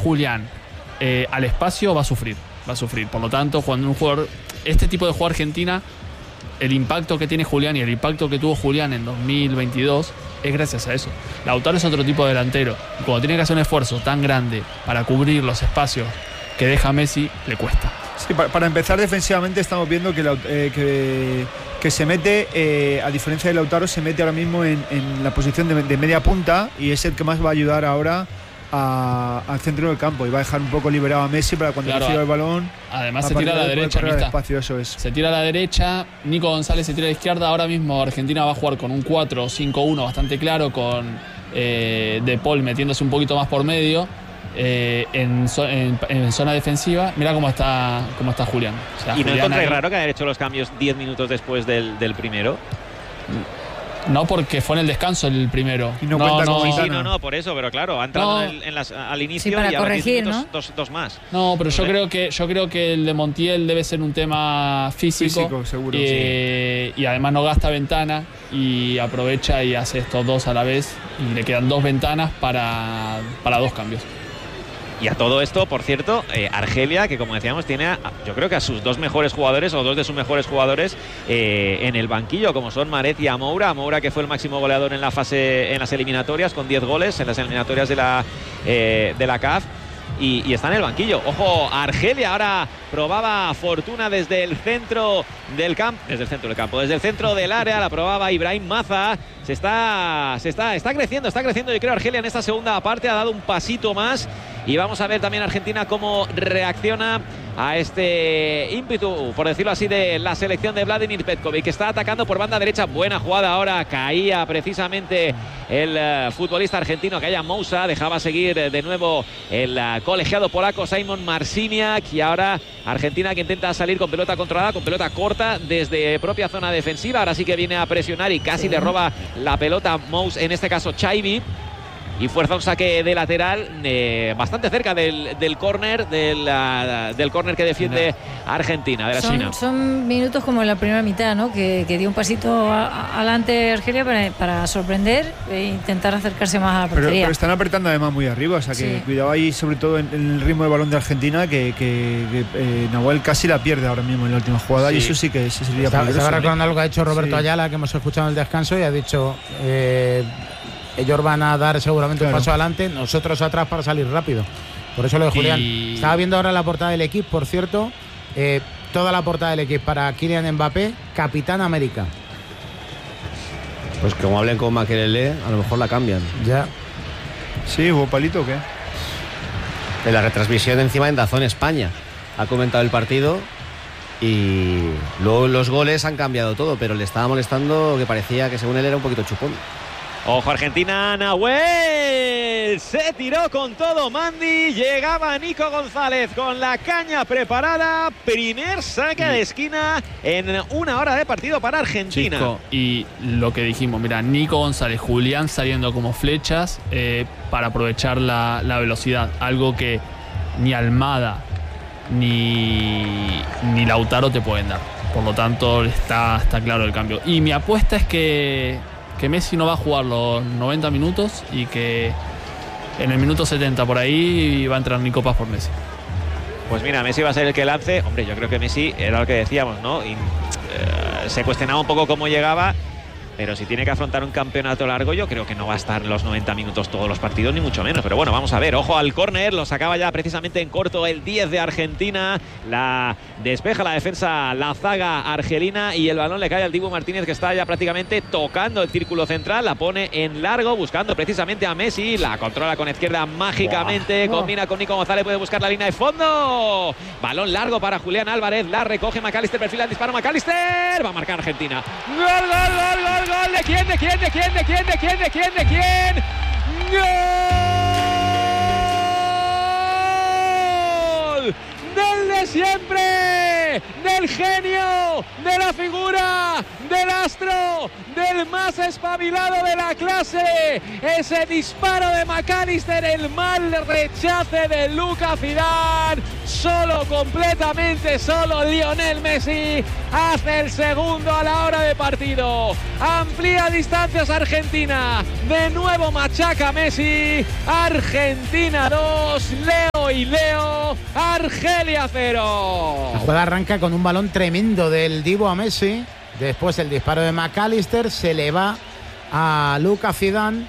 Julián al espacio, va a sufrir. Por lo tanto, cuando un jugador, este tipo de jugador Argentina, el impacto que tiene Julián y el impacto que tuvo Julián en 2022 es gracias a eso. Lautaro es otro tipo de delantero. Y cuando tiene que hacer un esfuerzo tan grande para cubrir los espacios que deja Messi, le cuesta. Sí, para empezar defensivamente estamos viendo que se mete, a diferencia de Lautaro, se mete ahora mismo en la posición de media punta y es el que más va a ayudar ahora al centro del campo y va a dejar un poco liberado a Messi para cuando reciba el balón. Además se tira a la derecha, espacio, eso es. Se tira a la derecha, Nico González se tira a la izquierda. Ahora mismo Argentina va a jugar con un 4-5-1 bastante claro, con De Paul metiéndose un poquito más por medio en zona defensiva. Mira cómo está Julián. O sea, ¿Y no encontré raro que hayan hecho los cambios 10 minutos después del primero? No, porque fue en el descanso el primero. Y no cuenta con Ventana. No, por eso, pero claro, ha entrado al inicio, sí, para y corregir, ahora 10 minutos, dos más. No, pero yo creo que el de Montiel debe ser un tema físico seguro. Y además no gasta Ventana y aprovecha y hace estos dos a la vez y le quedan 2 ventanas para 2 cambios. Y a todo esto, por cierto, Argelia, que como decíamos, tiene yo creo que a sus 2 mejores jugadores o 2 de sus mejores jugadores en el banquillo, como son Maret y Amoura, que fue el máximo goleador en las eliminatorias con 10 goles en las eliminatorias de la CAF. Y está en el banquillo. Ojo, Argelia ahora probaba Fortuna desde el centro del campo. Desde el centro del área la probaba Ibrahim Maza. Está creciendo. Yo creo Argelia en esta segunda parte ha dado un pasito más. Y vamos a ver también Argentina cómo reacciona a este ímpetu, por decirlo así, de la selección de Vladimir Petkovic, que está atacando por banda derecha. Buena jugada ahora, caía precisamente el futbolista argentino Kaya Moussa, dejaba seguir de nuevo el colegiado polaco Simon Marciniak, y ahora Argentina que intenta salir con pelota controlada, con pelota corta desde propia zona defensiva. Ahora sí que viene a presionar y casi le roba la pelota Moussa, en este caso Chaibi. Y fuerza un saque de lateral bastante cerca del córner del córner que defiende Argentina, de la China. Son minutos como en la primera mitad, ¿no? Que dio un pasito adelante Argelia para sorprender e intentar acercarse más a la portería. Pero están apretando además muy arriba, o sea que sí. Cuidado ahí, sobre todo en el ritmo de balón de Argentina, que Nahuel casi la pierde ahora mismo en la última jugada, sí. Y eso sí que sería peligroso. Estaba recordando lo que ha hecho Roberto Ayala, que hemos escuchado en el descanso, y ha dicho... ellos van a dar seguramente un paso adelante, nosotros atrás para salir rápido. Por eso lo de Julián. Estaba viendo ahora la portada del equipo, por cierto, toda la portada del equipo para Kylian Mbappé, Capitán América. Pues como hablen con Makelele, a lo mejor la cambian. Ya. Sí, ¿hubo palito o qué? En la retransmisión encima en DAZN España ha comentado el partido y luego los goles han cambiado todo, pero le estaba molestando que parecía que según él era un poquito chupón. Ojo Argentina, Nahuel se tiró con todo Mandi, llegaba Nico González con la caña preparada, primer saque de esquina en 1 hora de partido para Argentina. Chico, y lo que dijimos, mira, Nico González, Julián saliendo como flechas para aprovechar la velocidad, algo que ni Almada ni Lautaro te pueden dar. Por lo tanto está claro el cambio. Y mi apuesta es que Messi no va a jugar los 90 minutos y que en el minuto 70 por ahí va a entrar Nico Paz por Messi. Pues mira, Messi va a ser el que lance. Hombre, yo creo que Messi era lo que decíamos, ¿no? Se cuestionaba un poco cómo llegaba, pero si tiene que afrontar un campeonato largo, yo creo que no va a estar los 90 minutos todos los partidos, ni mucho menos. Pero bueno, vamos a ver. Ojo al córner, lo sacaba ya precisamente en corto el 10 de Argentina. La despeja la defensa, la zaga argelina, y el balón le cae al Dibu Martínez, que está ya prácticamente tocando el círculo central. La pone en largo, buscando precisamente a Messi. La controla con izquierda mágicamente. Combina con Nico González, puede buscar la línea de fondo. Balón largo para Julián Álvarez. La recoge McAllister, perfila el disparo McAllister. Va a marcar Argentina. ¡Gol, gol, gol, gol! ¿De quién? ¡Gol! ¡Del de siempre! ¡Del genio! ¡De la figura! ¡Del astro! ¡Del más espabilado de la clase! Ese disparo de McAllister, el mal rechace de Luca Zidane. Solo, completamente solo, Lionel Messi hace el segundo a la hora de partido. Amplía distancias Argentina. De nuevo machaca Messi. Argentina 2, Leo Argelia 0. La jugada arranca con un balón tremendo del Dibu a Messi. Después el disparo de McAllister, se le va a Lucas Zidane.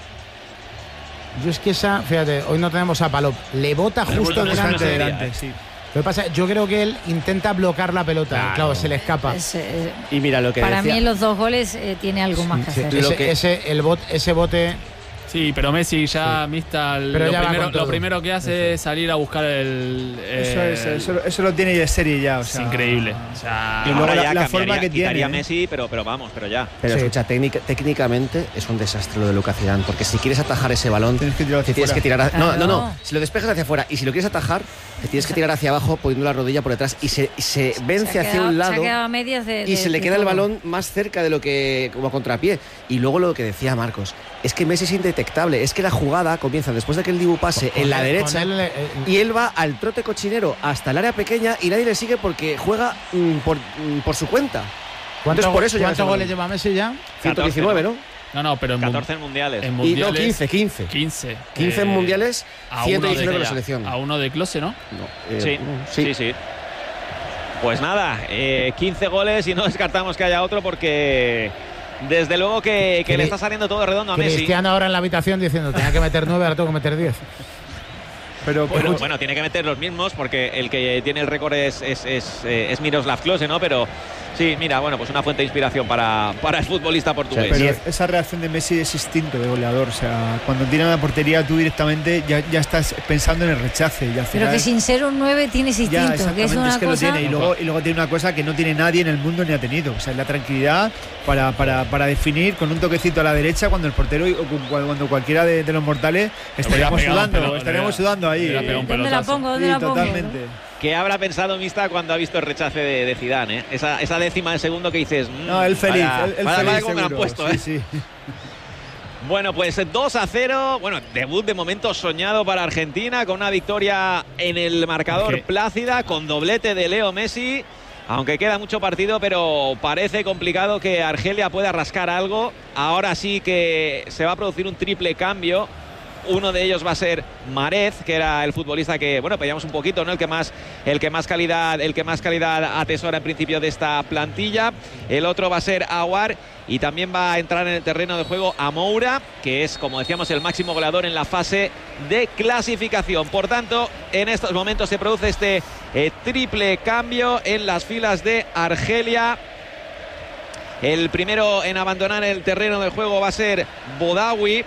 Yo es que fíjate, hoy no tenemos a Palop. Le bota justo delante. Sí. Lo que pasa, yo creo que él intenta bloquear la pelota. Claro, se le escapa. Y mira lo que para decía. mí en los 2 goles tiene algo más que hacer. Ese bote. Sí, pero Messi ya lo primero que hace es salir a buscar el... Eso lo tiene ya de serie ya. O sea, es increíble. O sea, y luego ahora ya la forma que quitaría tiene. Messi, pero ya. Pero escucha, técnicamente es un desastre lo de Lucas Zidane, porque si quieres atajar ese balón, te tienes que tirar. No. Si lo despejas hacia afuera y si lo quieres atajar, te tienes que tirar hacia abajo poniendo la rodilla por detrás y se vence hacia un lado. Se ha quedado a medias y se le queda el balón más cerca de lo que como a contrapié. Y luego lo que decía Marcos, es que Messi es indetectable. Es que la jugada comienza después de que el Dibu pase en la derecha y él va al trote cochinero hasta el área pequeña y nadie le sigue porque juega por su cuenta. ¿Cuántos goles lleva Messi ya? 119, ¿no? No, pero 14 en mundiales. Y no, 15. 15 en mundiales, 119 en la selección. A uno de Klose, ¿no? Sí. Pues nada, 15 goles y no descartamos que haya otro porque desde luego que le está saliendo todo redondo a Messi. Cristiano ahora en la habitación diciendo, tenía que meter 9, ahora tengo que meter 10. Pero bueno, tiene que meter los mismos porque el que tiene el récord es Miroslav Klose, ¿no? Pero sí, mira, bueno, pues una fuente de inspiración para el futbolista portugués. Pero esa reacción de Messi es instinto de goleador. O sea, cuando tiene la portería tú directamente ya estás pensando en el rechace. Y al final, pero que sin ser un 9 tienes instinto, que es una que cosa... lo tiene. Y luego tiene una cosa que no tiene nadie en el mundo ni ha tenido. O sea, la tranquilidad para definir con un toquecito a la derecha cuando el portero o cuando cualquiera de los mortales estaríamos sudando ahí. ¿Dónde la pongo? Totalmente. ¿Qué habrá pensado Mista cuando ha visto el rechace de Zidane? ¿Eh? Esa décima de segundo que dices... No, él feliz. Vaya como me lo han puesto, ¿eh? Sí. Bueno, pues 2-0. Bueno, debut de momento soñado para Argentina con una victoria en el marcador plácida, con doblete de Leo Messi. Aunque queda mucho partido, pero parece complicado que Argelia pueda rascar algo. Ahora sí que se va a producir un triple cambio. Uno de ellos va a ser Marez, que era el futbolista que, bueno, pedíamos un poquito, ¿no? El que más calidad atesora en principio de esta plantilla. El otro va a ser Aouar y también va a entrar en el terreno de juego Moura, que es, como decíamos, el máximo goleador en la fase de clasificación. Por tanto, en estos momentos se produce este triple cambio en las filas de Argelia. El primero en abandonar el terreno de juego va a ser Bodawi,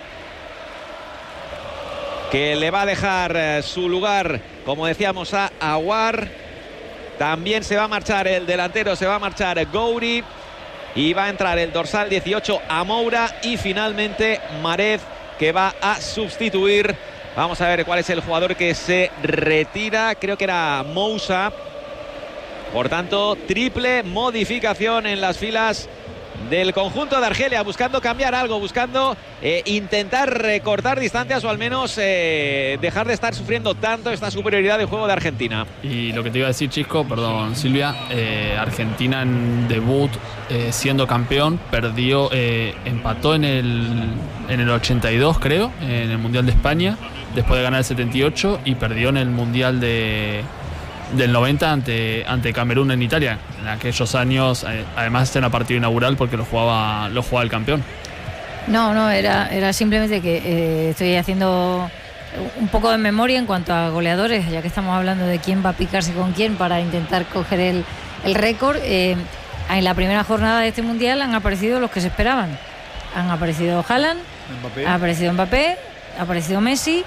que le va a dejar su lugar, como decíamos, a Aouar. También se va a marchar el delantero, se va a marchar Gouiri. Y va a entrar el dorsal 18 Moura. Y finalmente Marez, que va a sustituir. Vamos a ver cuál es el jugador que se retira. Creo que era Moussa. Por tanto, triple modificación en las filas del conjunto de Argelia, buscando cambiar algo, buscando intentar recortar distancias o al menos dejar de estar sufriendo tanto esta superioridad de juego de Argentina. Y lo que te iba a decir, Chisco, perdón Silvia, Argentina en debut siendo campeón perdió, empató en el 82 creo, en el Mundial de España, después de ganar el 78 y perdió en el Mundial del 90 ante Camerún en Italia. En aquellos años, además era partido inaugural porque lo jugaba el campeón. No, era simplemente que estoy haciendo un poco de memoria en cuanto a goleadores, ya que estamos hablando de quién va a picarse con quién para intentar coger el récord. En la primera jornada de este Mundial han aparecido los que se esperaban. Han aparecido Haaland, ha aparecido Mbappé, ha aparecido Messi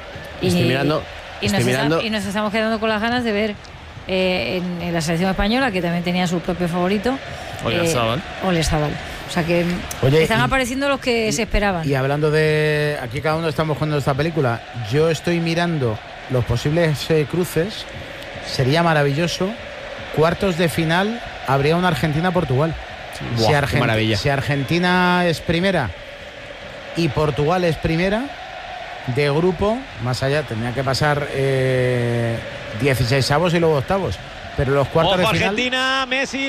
y nos estamos quedando con las ganas de ver en la selección española, que también tenía su propio favorito, Oyarzabal. O sea que están apareciendo los que se esperaban. Y hablando de... Aquí cada uno estamos jugando esta película. Yo estoy mirando los posibles cruces. Sería maravilloso. Cuartos de final habría una Argentina-Portugal. Sí. Qué maravilla. Si Argentina es primera y Portugal es primera de grupo, más allá tendría que pasar 16avos y luego octavos. Pero los cuartos de final... Argentina, Messi.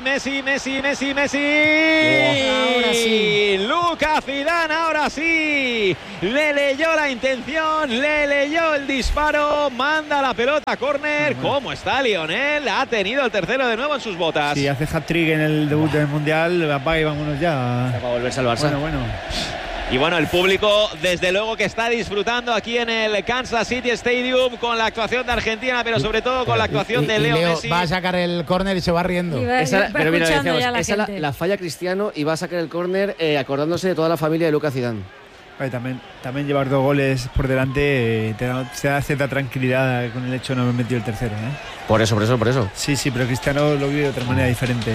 Ahora sí. Luka Zidane, ahora sí. Le leyó la intención, le leyó el disparo, manda la pelota a córner. ¿Cómo está Lionel? Ha tenido el tercero de nuevo en sus botas. Si hace hat-trick en el debut del Mundial, apaga y vámonos ya. Va a volverse al Barça. Bueno. Y bueno, el público desde luego que está disfrutando aquí en el Kansas City Stadium con la actuación de Argentina, pero sobre todo con la actuación de Leo Messi. Va a sacar el córner y se va riendo. Pero mira, decíamos, esa la falla Cristiano y va a sacar el córner acordándose de toda la familia de Luka Zidane. También llevar 2 goles por delante te da cierta tranquilidad con el hecho de no haber metido el tercero. Por eso. Sí, pero Cristiano lo vive de otra manera diferente.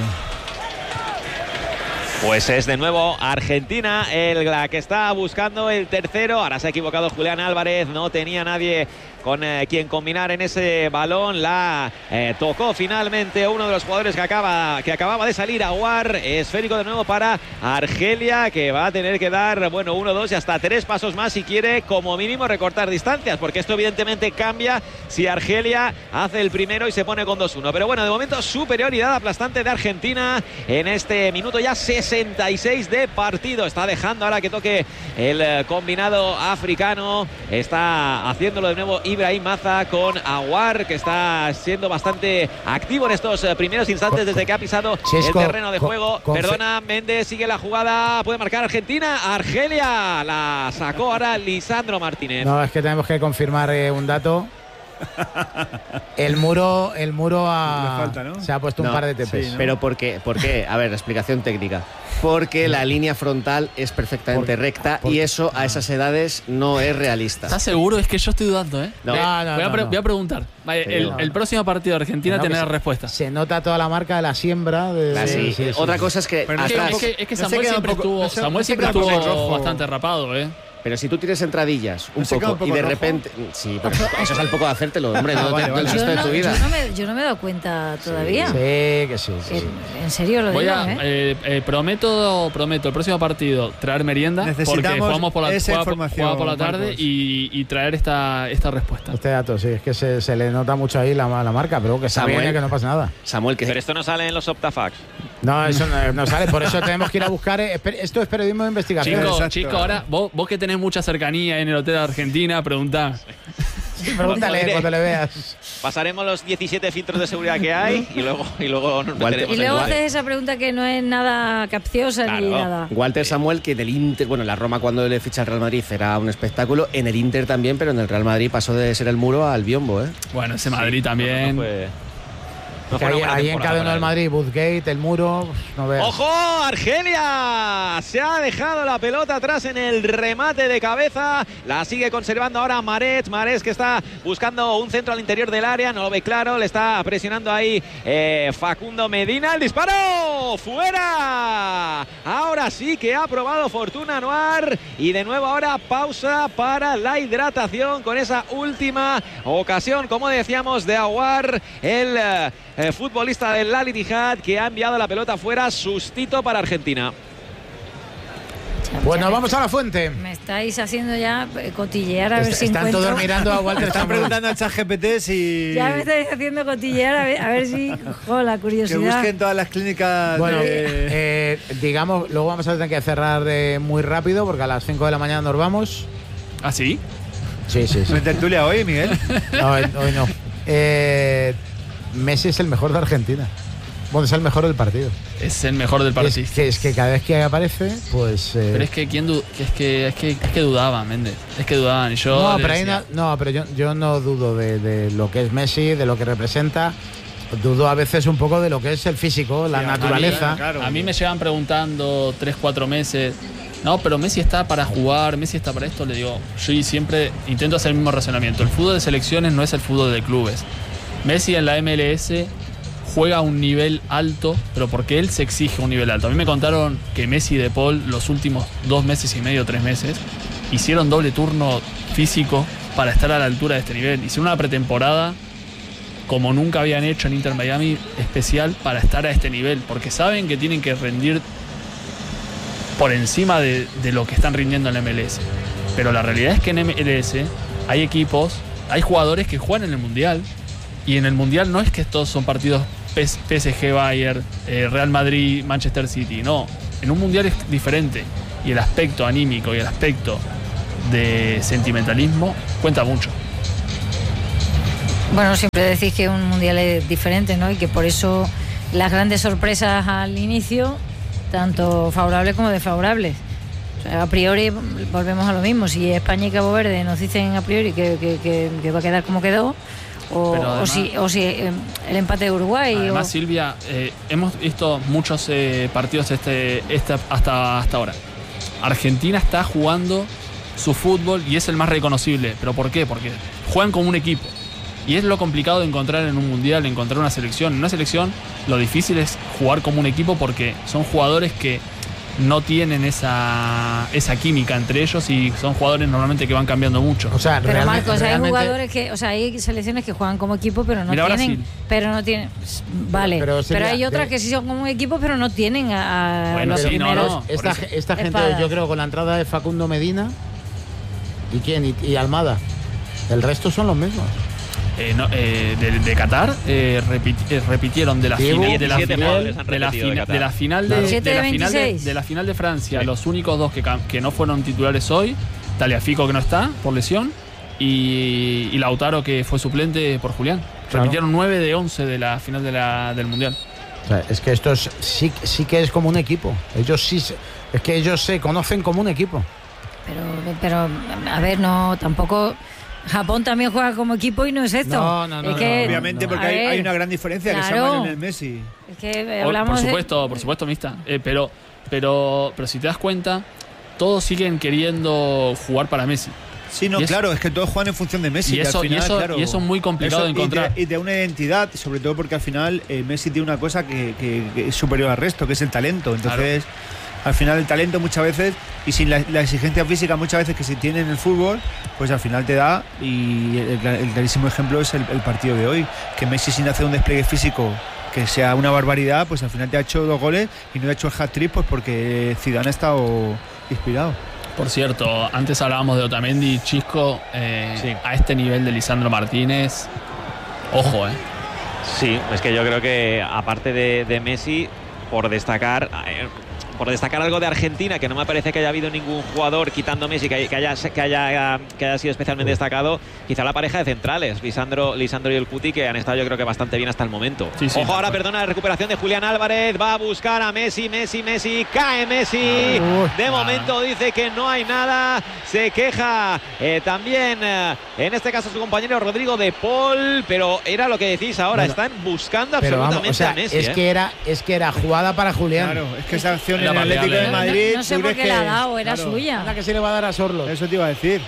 Pues es de nuevo Argentina la que está buscando el tercero. Ahora se ha equivocado Julián Álvarez, no tenía nadie con quien combinar en ese balón. La tocó finalmente uno de los jugadores que acababa de salir, Aouar. Esférico de nuevo para Argelia, que va a tener que dar 1, 2 y hasta 3 pasos más si quiere como mínimo recortar distancias, porque esto evidentemente cambia si Argelia hace el primero y se pone con 2-1. Pero bueno, de momento superioridad aplastante de Argentina en este minuto ya 66 de partido. Está dejando ahora que toque el combinado africano. Está haciéndolo de nuevo Ibrahim Maza con Aouar, que está siendo bastante activo en estos primeros instantes desde que ha pisado el terreno de juego. Perdona, Méndez, sigue la jugada, puede marcar Argentina. Argelia la sacó ahora Lisandro Martínez. No, es que tenemos que confirmar un dato. El muro falta, ¿no? Se ha puesto un par de TPs. Sí, ¿no? Pero ¿por qué? A ver, explicación técnica. Porque la línea frontal es perfectamente recta y eso a esas edades no es realista. ¿Estás seguro? Es que yo estoy dudando, ¿eh? No. Voy a preguntar. El próximo partido de Argentina tiene la respuesta. Se nota toda la marca de la siembra. Sí. Otra cosa es que... Es que Samuel siempre estuvo bastante rapado, ¿eh? Pero si tú tienes entradillas un poco y de repente... Sí, pero eso es al poco de hacértelo, hombre, no el resto de tu vida. Yo no me he dado cuenta todavía. Sí, que sí. En serio lo digo, prometo el próximo partido traer merienda, porque jugamos por la tarde y traer esta respuesta. Este dato, sí, es que se le nota mucho ahí la marca, pero que está bien, que no pasa nada. Samuel, Pero esto no sale en los Optafacts. No, eso no sale, por eso tenemos que ir a buscar. Esto es periodismo de investigación. Chico, ahora vos que tenés mucha cercanía en el hotel de Argentina, preguntá. Sí, pregúntale cuando le veas. Pasaremos los 17 filtros de seguridad que hay y luego nos meteremos. Y luego haces esa pregunta que no es nada capciosa ni nada. Walter Samuel, que en el Inter, bueno, en la Roma cuando le ficha al Real Madrid era un espectáculo, en el Inter también, pero en el Real Madrid pasó de ser el muro al biombo, ¿eh? Bueno, ese Madrid también. Ahí encadenó el Madrid, Woodgate, el muro, no veas. ¡Ojo! Argelia se ha dejado la pelota atrás en el remate de cabeza. La sigue conservando ahora Mahrez, que está buscando un centro al interior del área, no lo ve claro, le está presionando ahí Facundo Medina. ¡El disparo! ¡Fuera! Ahora sí que ha probado Fortuna Aouar y de nuevo ahora pausa para la hidratación con esa última ocasión, como decíamos, de Aouar, el futbolista del Al Ittihad, que ha enviado la pelota fuera, sustito para Argentina. Bueno, vamos a la fuente. Me estáis haciendo ya cotillear a ver si están encuentro. Todos mirando a Walter. Están preguntando al ChatGPT si... Ya me estáis haciendo cotillear a ver si... Jo, la curiosidad. Que busquen todas las clínicas. Bueno, digamos, luego vamos a tener que cerrar muy rápido porque a las 5 de la mañana nos vamos. ¿Ah, sí? Sí. ¿No hay tertulia hoy, Miguel? No, hoy no. Messi es el mejor de Argentina. Bueno, es el mejor del partido. Es el mejor del partido. Es que cada vez que aparece, pues... Pero es que es que dudaban, Méndez. Es que dudaban. Y yo pero yo no dudo de lo que es Messi, de lo que representa. Dudo a veces un poco de lo que es el físico, la naturaleza. A mí me llevan preguntando 3-4 meses. No, pero Messi está para jugar, Messi está para esto. Le digo, yo siempre intento hacer el mismo razonamiento. El fútbol de selecciones no es el fútbol de clubes. Messi en la MLS juega a un nivel alto, pero porque él se exige un nivel alto. A mí me contaron que Messi y De Paul los últimos 2 meses y medio, 3 meses, hicieron doble turno físico para estar a la altura de este nivel. Hicieron una pretemporada como nunca habían hecho en Inter Miami, especial para estar a este nivel, porque saben que tienen que rendir por encima de lo que están rindiendo en la MLS. Pero la realidad es que en MLS hay equipos, hay jugadores que juegan en el Mundial, y en el Mundial no es que todos son partidos PSG Bayern, Real Madrid, Manchester City. No, en un mundial es diferente. Y el aspecto anímico y el aspecto de sentimentalismo cuenta mucho. Bueno, siempre decís que un mundial es diferente, ¿no? Y que por eso las grandes sorpresas al inicio, tanto favorables como desfavorables. O sea, a priori volvemos a lo mismo. Si España y Cabo Verde nos dicen a priori que va a quedar como quedó, o si el empate de Uruguay. Además, Silvia, hemos visto muchos partidos hasta ahora. Argentina está jugando su fútbol y es el más reconocible. ¿Pero por qué? Porque juegan como un equipo. Y es lo complicado de encontrar en un mundial, encontrar una selección. En una selección lo difícil es jugar como un equipo porque son jugadores que no tienen esa química entre ellos y son jugadores normalmente que van cambiando mucho. O sea, pero Marcos, hay jugadores que, o sea, hay selecciones que juegan como equipo pero no tienen, vale, pero hay otras que sí son como un equipo pero no tienen a los primeros. Esta gente, yo creo, con la entrada de Facundo Medina y Almada, el resto son los mismos. De Qatar repitieron de la final de Francia, sí. Los únicos dos que no fueron titulares hoy, Tagliafico, que no está por lesión, y Lautaro, que fue suplente por Julián. Claro. Repitieron 9 de 11 de la final del Mundial. O sea, es que estos sí que es como un equipo. Ellos se conocen como un equipo. Pero a ver, no, tampoco. Japón también juega como equipo y no es esto. No, obviamente, porque hay una gran diferencia, claro, que se llama Lionel Messi. Es que hablamos por supuesto, Mista. Pero si te das cuenta, todos siguen queriendo jugar para Messi. Sí, claro, es que todos juegan en función de Messi. Y eso es muy complicado de encontrar. Y de una identidad, sobre todo porque al final Messi tiene una cosa que es superior al resto, que es el talento. Entonces, al final el talento muchas veces, y sin la exigencia física muchas veces que se tiene en el fútbol, pues al final te da, y el clarísimo ejemplo es el partido de hoy, que Messi, sin hacer un despliegue físico que sea una barbaridad, pues al final te ha hecho 2 goles y no ha hecho el hat-trick, pues porque Zidane ha estado inspirado. Por cierto, antes hablábamos de Otamendi, Chisco, sí. A este nivel de Lisandro Martínez, ojo, Sí, es que yo creo que aparte de Messi, por destacar algo de Argentina, que no me parece que haya habido ningún jugador, quitando Messi, que haya sido especialmente destacado, quizá la pareja de centrales, Lisandro y el Cuti, que han estado yo creo que bastante bien hasta el momento. Sí, ojo, ahora, la recuperación de Julián Álvarez, va a buscar a Messi, cae Messi, de momento dice que no hay nada, se queja también, en este caso su compañero Rodrigo de Paul, pero era lo que decís ahora, están buscando absolutamente a Messi. Es que era jugada para Julián. Claro, es que esa acción en el Atlético de Madrid. No sé por qué la ha dado, era suya. La que se le va a dar a Sorlo. Eso te iba a decir.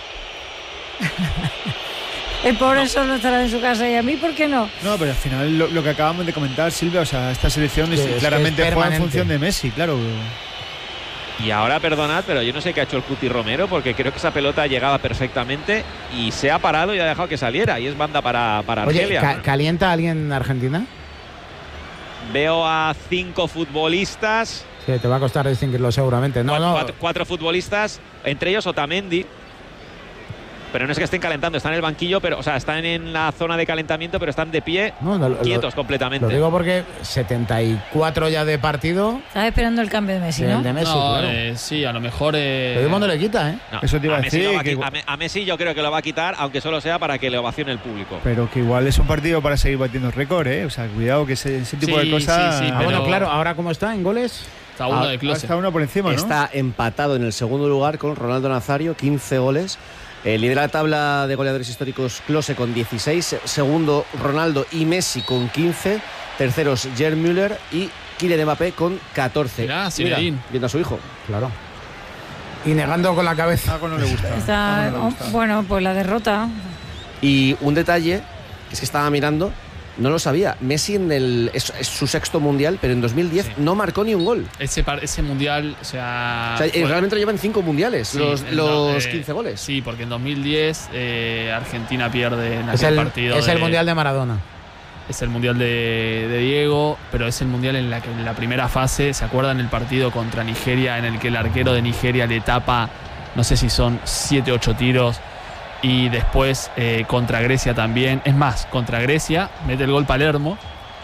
El pobre Sorlo estará en su casa, y a mí, ¿por qué no? No, pero al final lo que acabamos de comentar, Silvia, o sea, esta selección claramente juega en función de Messi, claro. Y ahora, perdonad, pero yo no sé qué ha hecho el Cuti Romero, porque creo que esa pelota llegaba perfectamente y se ha parado y ha dejado que saliera, y es banda para Argelia. Oye, ¿calienta a alguien en Argentina? Veo a 5 futbolistas. Sí, te va a costar distinguirlo seguramente. Cuatro futbolistas, entre ellos Otamendi. Pero no es que estén calentando, están en el banquillo, pero, o sea, están en la zona de calentamiento, pero están de pie, quietos completamente. Lo digo porque 74 ya de partido. Estás esperando el cambio de Messi, ¿no? De Messi, claro. Sí, a lo mejor. Lo mismo no le quita, ¿eh? No, eso te iba a decir. A Messi yo creo que lo va a quitar, aunque solo sea para que le ovacione el público. Pero que igual es un partido para seguir batiendo récord, ¿eh? O sea, cuidado que ese tipo de cosas. Sí, bueno, claro, ahora cómo está en goles. Está uno de Klose. Está uno por encima, ¿no? Está empatado en el segundo lugar con Ronaldo Nazario, 15 goles. Lidera la tabla de goleadores históricos Klose con 16. Segundo, Ronaldo y Messi con 15. Terceros, Gerd Müller y Kylian Mbappé con 14. Mira, viendo a su hijo. Claro. Y negando con la cabeza. No le gusta. Bueno, pues la derrota. Y un detalle, es que estaba mirando, no lo sabía. Messi es su sexto mundial, pero en 2010 no marcó ni un gol. Ese mundial, realmente lo llevan 5 mundiales, los 15 goles. Sí, porque en 2010 Argentina pierde en aquel partido. Es el mundial de Maradona. Es el mundial de Diego, pero es el mundial en la primera fase. ¿Se acuerdan el partido contra Nigeria, en el que el arquero de Nigeria le tapa, no sé si son 7 o 8 tiros? Y después contra Grecia también. Es más, contra Grecia mete el gol Palermo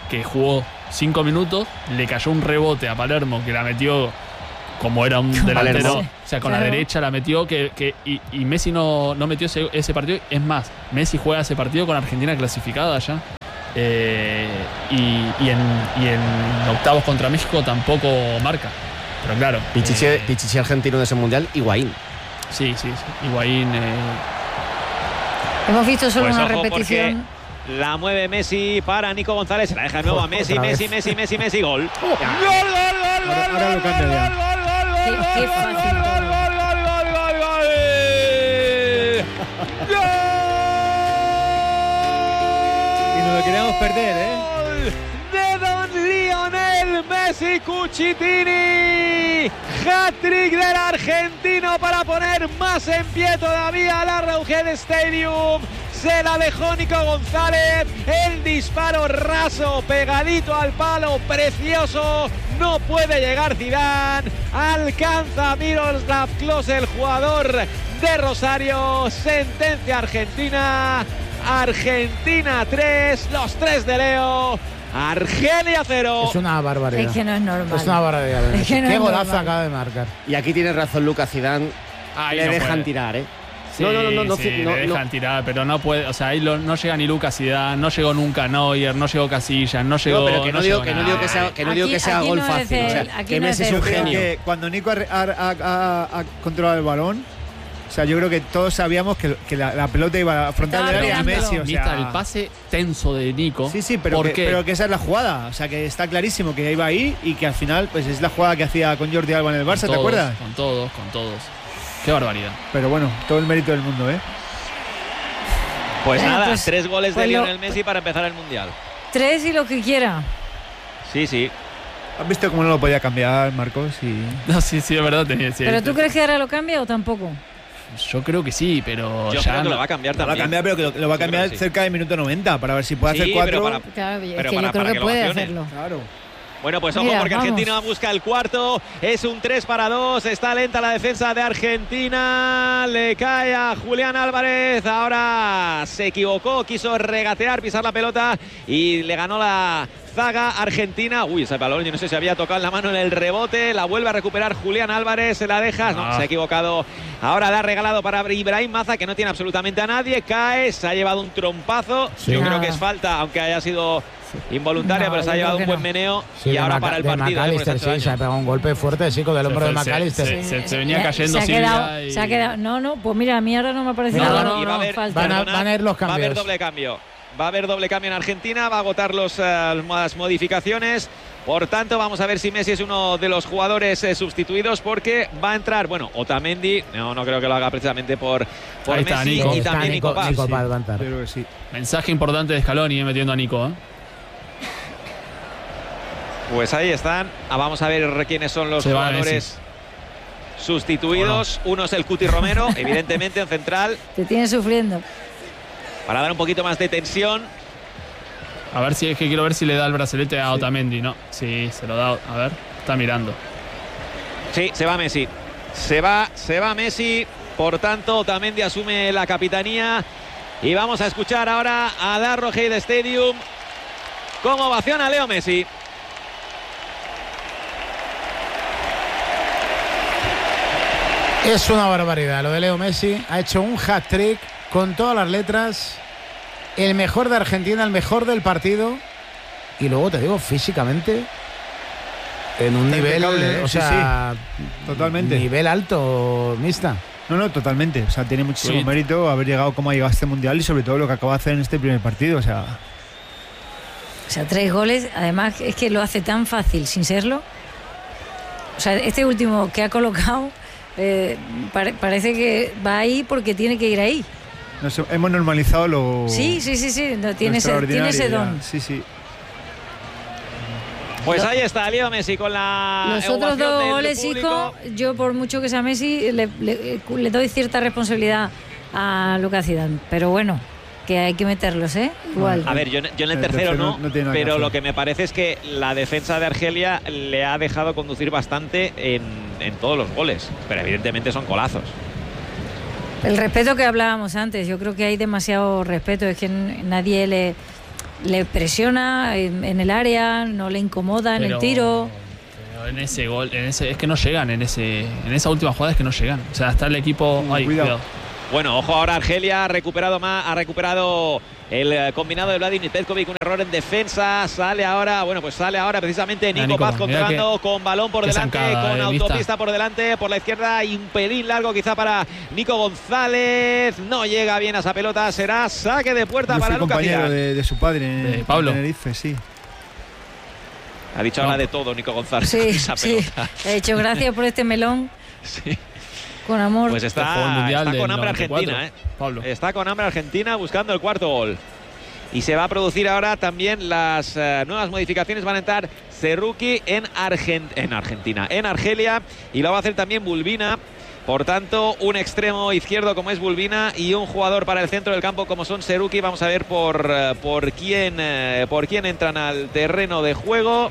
que jugó 5 minutos, le cayó un rebote a Palermo que la metió como era un delantero, o sea, con la derecha la metió, y Messi no metió ese partido. Es más, Messi juega ese partido con Argentina clasificada ya. Y en octavos contra México tampoco marca. Pero claro. Pichichi argentino de ese mundial, Higuaín. Sí. Higuaín. Hemos visto solo una repetición. La mueve Messi para Nico González. Se la deja de nuevo a Messi. Gol. Ahora lo cambia ya. Qué fácil. Y nos lo queríamos perder, ¿eh? De don Lionel Messi Cucitini. Hat-trick del argentino para poner más en pie todavía al Arrowhead Stadium. Se la dejó Nico González. El disparo raso, pegadito al palo, precioso. No puede llegar Zidane. Alcanza Miroslav Klose, el jugador de Rosario. Sentencia Argentina. Argentina 3, los 3 de Leo. Argelia 0. Es una barbaridad. Es que no es normal. Es una barbaridad. Es que no Qué golazo normal. acaba de marcar. Y aquí tiene razón Lucas Zidane. Le no dejan puede. tirar, ¿eh? Sí, No, le dejan tirar, pero no puede, o sea, ahí no llega ni Lucas Zidane, no llegó nunca Neuer, no llegó Casillas, no llegó. No, pero que no digo llegó que sea gol fácil. O sea, que Messi es un genio. Que cuando Nico ha controlado el balón, o sea, yo creo que todos sabíamos que la pelota iba a afrontar el área a Messi. O sea, el pase tenso de Nico. Sí, pero que esa es la jugada. O sea, que está clarísimo que iba ahí y que al final pues es la jugada que hacía con Jordi Alba en el Barça, ¿te acuerdas? Con todos. Qué barbaridad. Pero bueno, todo el mérito del mundo, ¿eh? Pues Bueno, nada, pues, 3 goles de pues Lionel Messi para empezar el Mundial. 3 y lo que quiera. Sí. ¿Has visto cómo no lo podía cambiar, Marcos? No, sí, es verdad. ¿Pero tú crees que ahora lo cambia o tampoco? Yo creo que sí, pero Yo ya creo que lo va a cambiar Lo va a también. cambiar, pero que lo va a cambiar cerca de minuto 90 para ver si puede hacer 4. Claro, es pero que yo creo para que que puede lo accione. hacerlo. Claro. Bueno, pues ojo, Mira, porque vamos. Argentina busca el cuarto. Es un 3-2. Está lenta la defensa de Argentina. Le cae a Julián Álvarez. Ahora se equivocó. Quiso regatear, pisar la pelota y le ganó la zaga argentina. Uy, ese balón, yo no sé si había tocado la mano en el rebote. La vuelve a recuperar Julián Álvarez. Se la deja. No, se ha equivocado. Ahora la ha regalado para Ibrahim Maza, que no tiene absolutamente a nadie. Cae, se ha llevado un trompazo. Sí. Yo creo que es falta, aunque haya sido involuntaria, No, pero se ha yo llevado creo un que buen no. meneo. Sí, y de ahora para el de partido. McAllister, sí, se ha pegado un golpe fuerte, sí, con el hombro de McAllister. Se venía cayendo se ha quedado. No, pues mira, a mí ahora no me ha parecido Y va a haber, falta. Van a ir los va a haber cambios. doble cambio. Va a haber doble cambio en Argentina, va a agotar las modificaciones. Por tanto, vamos a ver si Messi es uno de los jugadores sustituidos, porque va a entrar, bueno, Otamendi, no creo que lo haga precisamente por Ahí está, Messi, Nico. y también Nico Paz. Nico Paz va a entrar. Yo creo que sí. Mensaje importante de Scaloni metiendo a Nico. Pues ahí están. Vamos a ver quiénes son los Se va jugadores sustituidos. Uno es el Cuti Romero, evidentemente en central, Te tiene sufriendo. para dar un poquito más de tensión. A ver si es que quiero ver si le da el bracelete a Otamendi, ¿no? Sí, se lo da. A ver, está mirando. Sí, se va Messi. Se va Messi. Por tanto, Otamendi asume la capitanía. Y vamos a escuchar ahora a Arrowhead Stadium cómo ovaciona a Leo Messi. Es una barbaridad lo de Leo Messi. Ha hecho un hat-trick con todas las letras. El mejor de Argentina, el mejor del partido. Y luego te digo, físicamente, en un Está nivel, impecable, o sí, sea, Totalmente. nivel alto, mista. No, totalmente. O sea, tiene muchísimo Sí. mérito haber llegado como ha llegado a este mundial y sobre todo lo que acaba de hacer en este primer partido. O sea, 3 goles, además es que lo hace tan fácil sin serlo. O sea, este último que ha colocado parece que va ahí porque tiene que ir ahí. hemos normalizado lo. Sí, no, tiene ese extraordinario don. ya. Sí. Pues ahí está Leo Messi con la Los otros ovación 2 del goles, público. Chico, yo por mucho que sea Messi, le doy cierta responsabilidad a Lucas Zidane. Pero bueno, que hay que meterlos, ¿eh? Igual. A ver, yo en el El tercero no, tiene nada que pero hacer. lo que me parece es que la defensa de Argelia le ha dejado conducir bastante en todos los goles. Pero evidentemente son golazos. El respeto que hablábamos antes, yo creo que hay demasiado respeto, es que nadie le... le presiona en el área, no le incomoda en el tiro. Pero en ese gol, es que no llegan, en esa última jugada es que no llegan. O sea, está el equipo. Cuidado. Bueno, ojo ahora Argelia, ha recuperado el combinado de Vladimir Petkovic, un error en defensa, sale ahora precisamente Nico Paz controlando con balón por delante, zancada, con autopista por delante, por la izquierda, y un pelín largo quizá para Nico González, no llega bien a esa pelota, será saque de puerta para Lucas compañero de su padre de Pablo Tenerife, sí. Ha dicho ahora de todo Nico González. Sí, esa pelota. He dicho gracias por este melón. Sí. Con amor. Pues está con hambre Argentina, Pablo. Está con hambre Argentina buscando el cuarto gol. Y se va a producir ahora también las nuevas modificaciones. Van a entrar Cerruqui en Argelia. Y lo va a hacer también Bulbina. Por tanto, un extremo izquierdo como es Bulbina y un jugador para el centro del campo como son Cerruqui. Vamos a ver por quién entran al terreno de juego.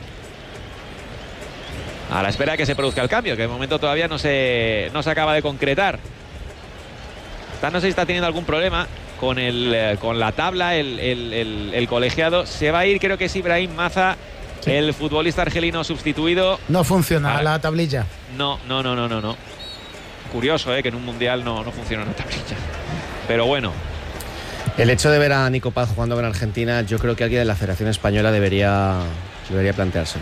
A la espera de que se produzca el cambio, que de momento todavía no se acaba de concretar. No sé si está teniendo algún problema con la tabla, el colegiado. Se va a ir, creo que es Ibrahim Maza, sí, el futbolista argelino sustituido. No funciona la tablilla. No. Curioso, que en un mundial no funciona la tablilla. Pero bueno. El hecho de ver a Nico Paz jugando en Argentina, yo creo que alguien de la Federación Española debería planteárselo.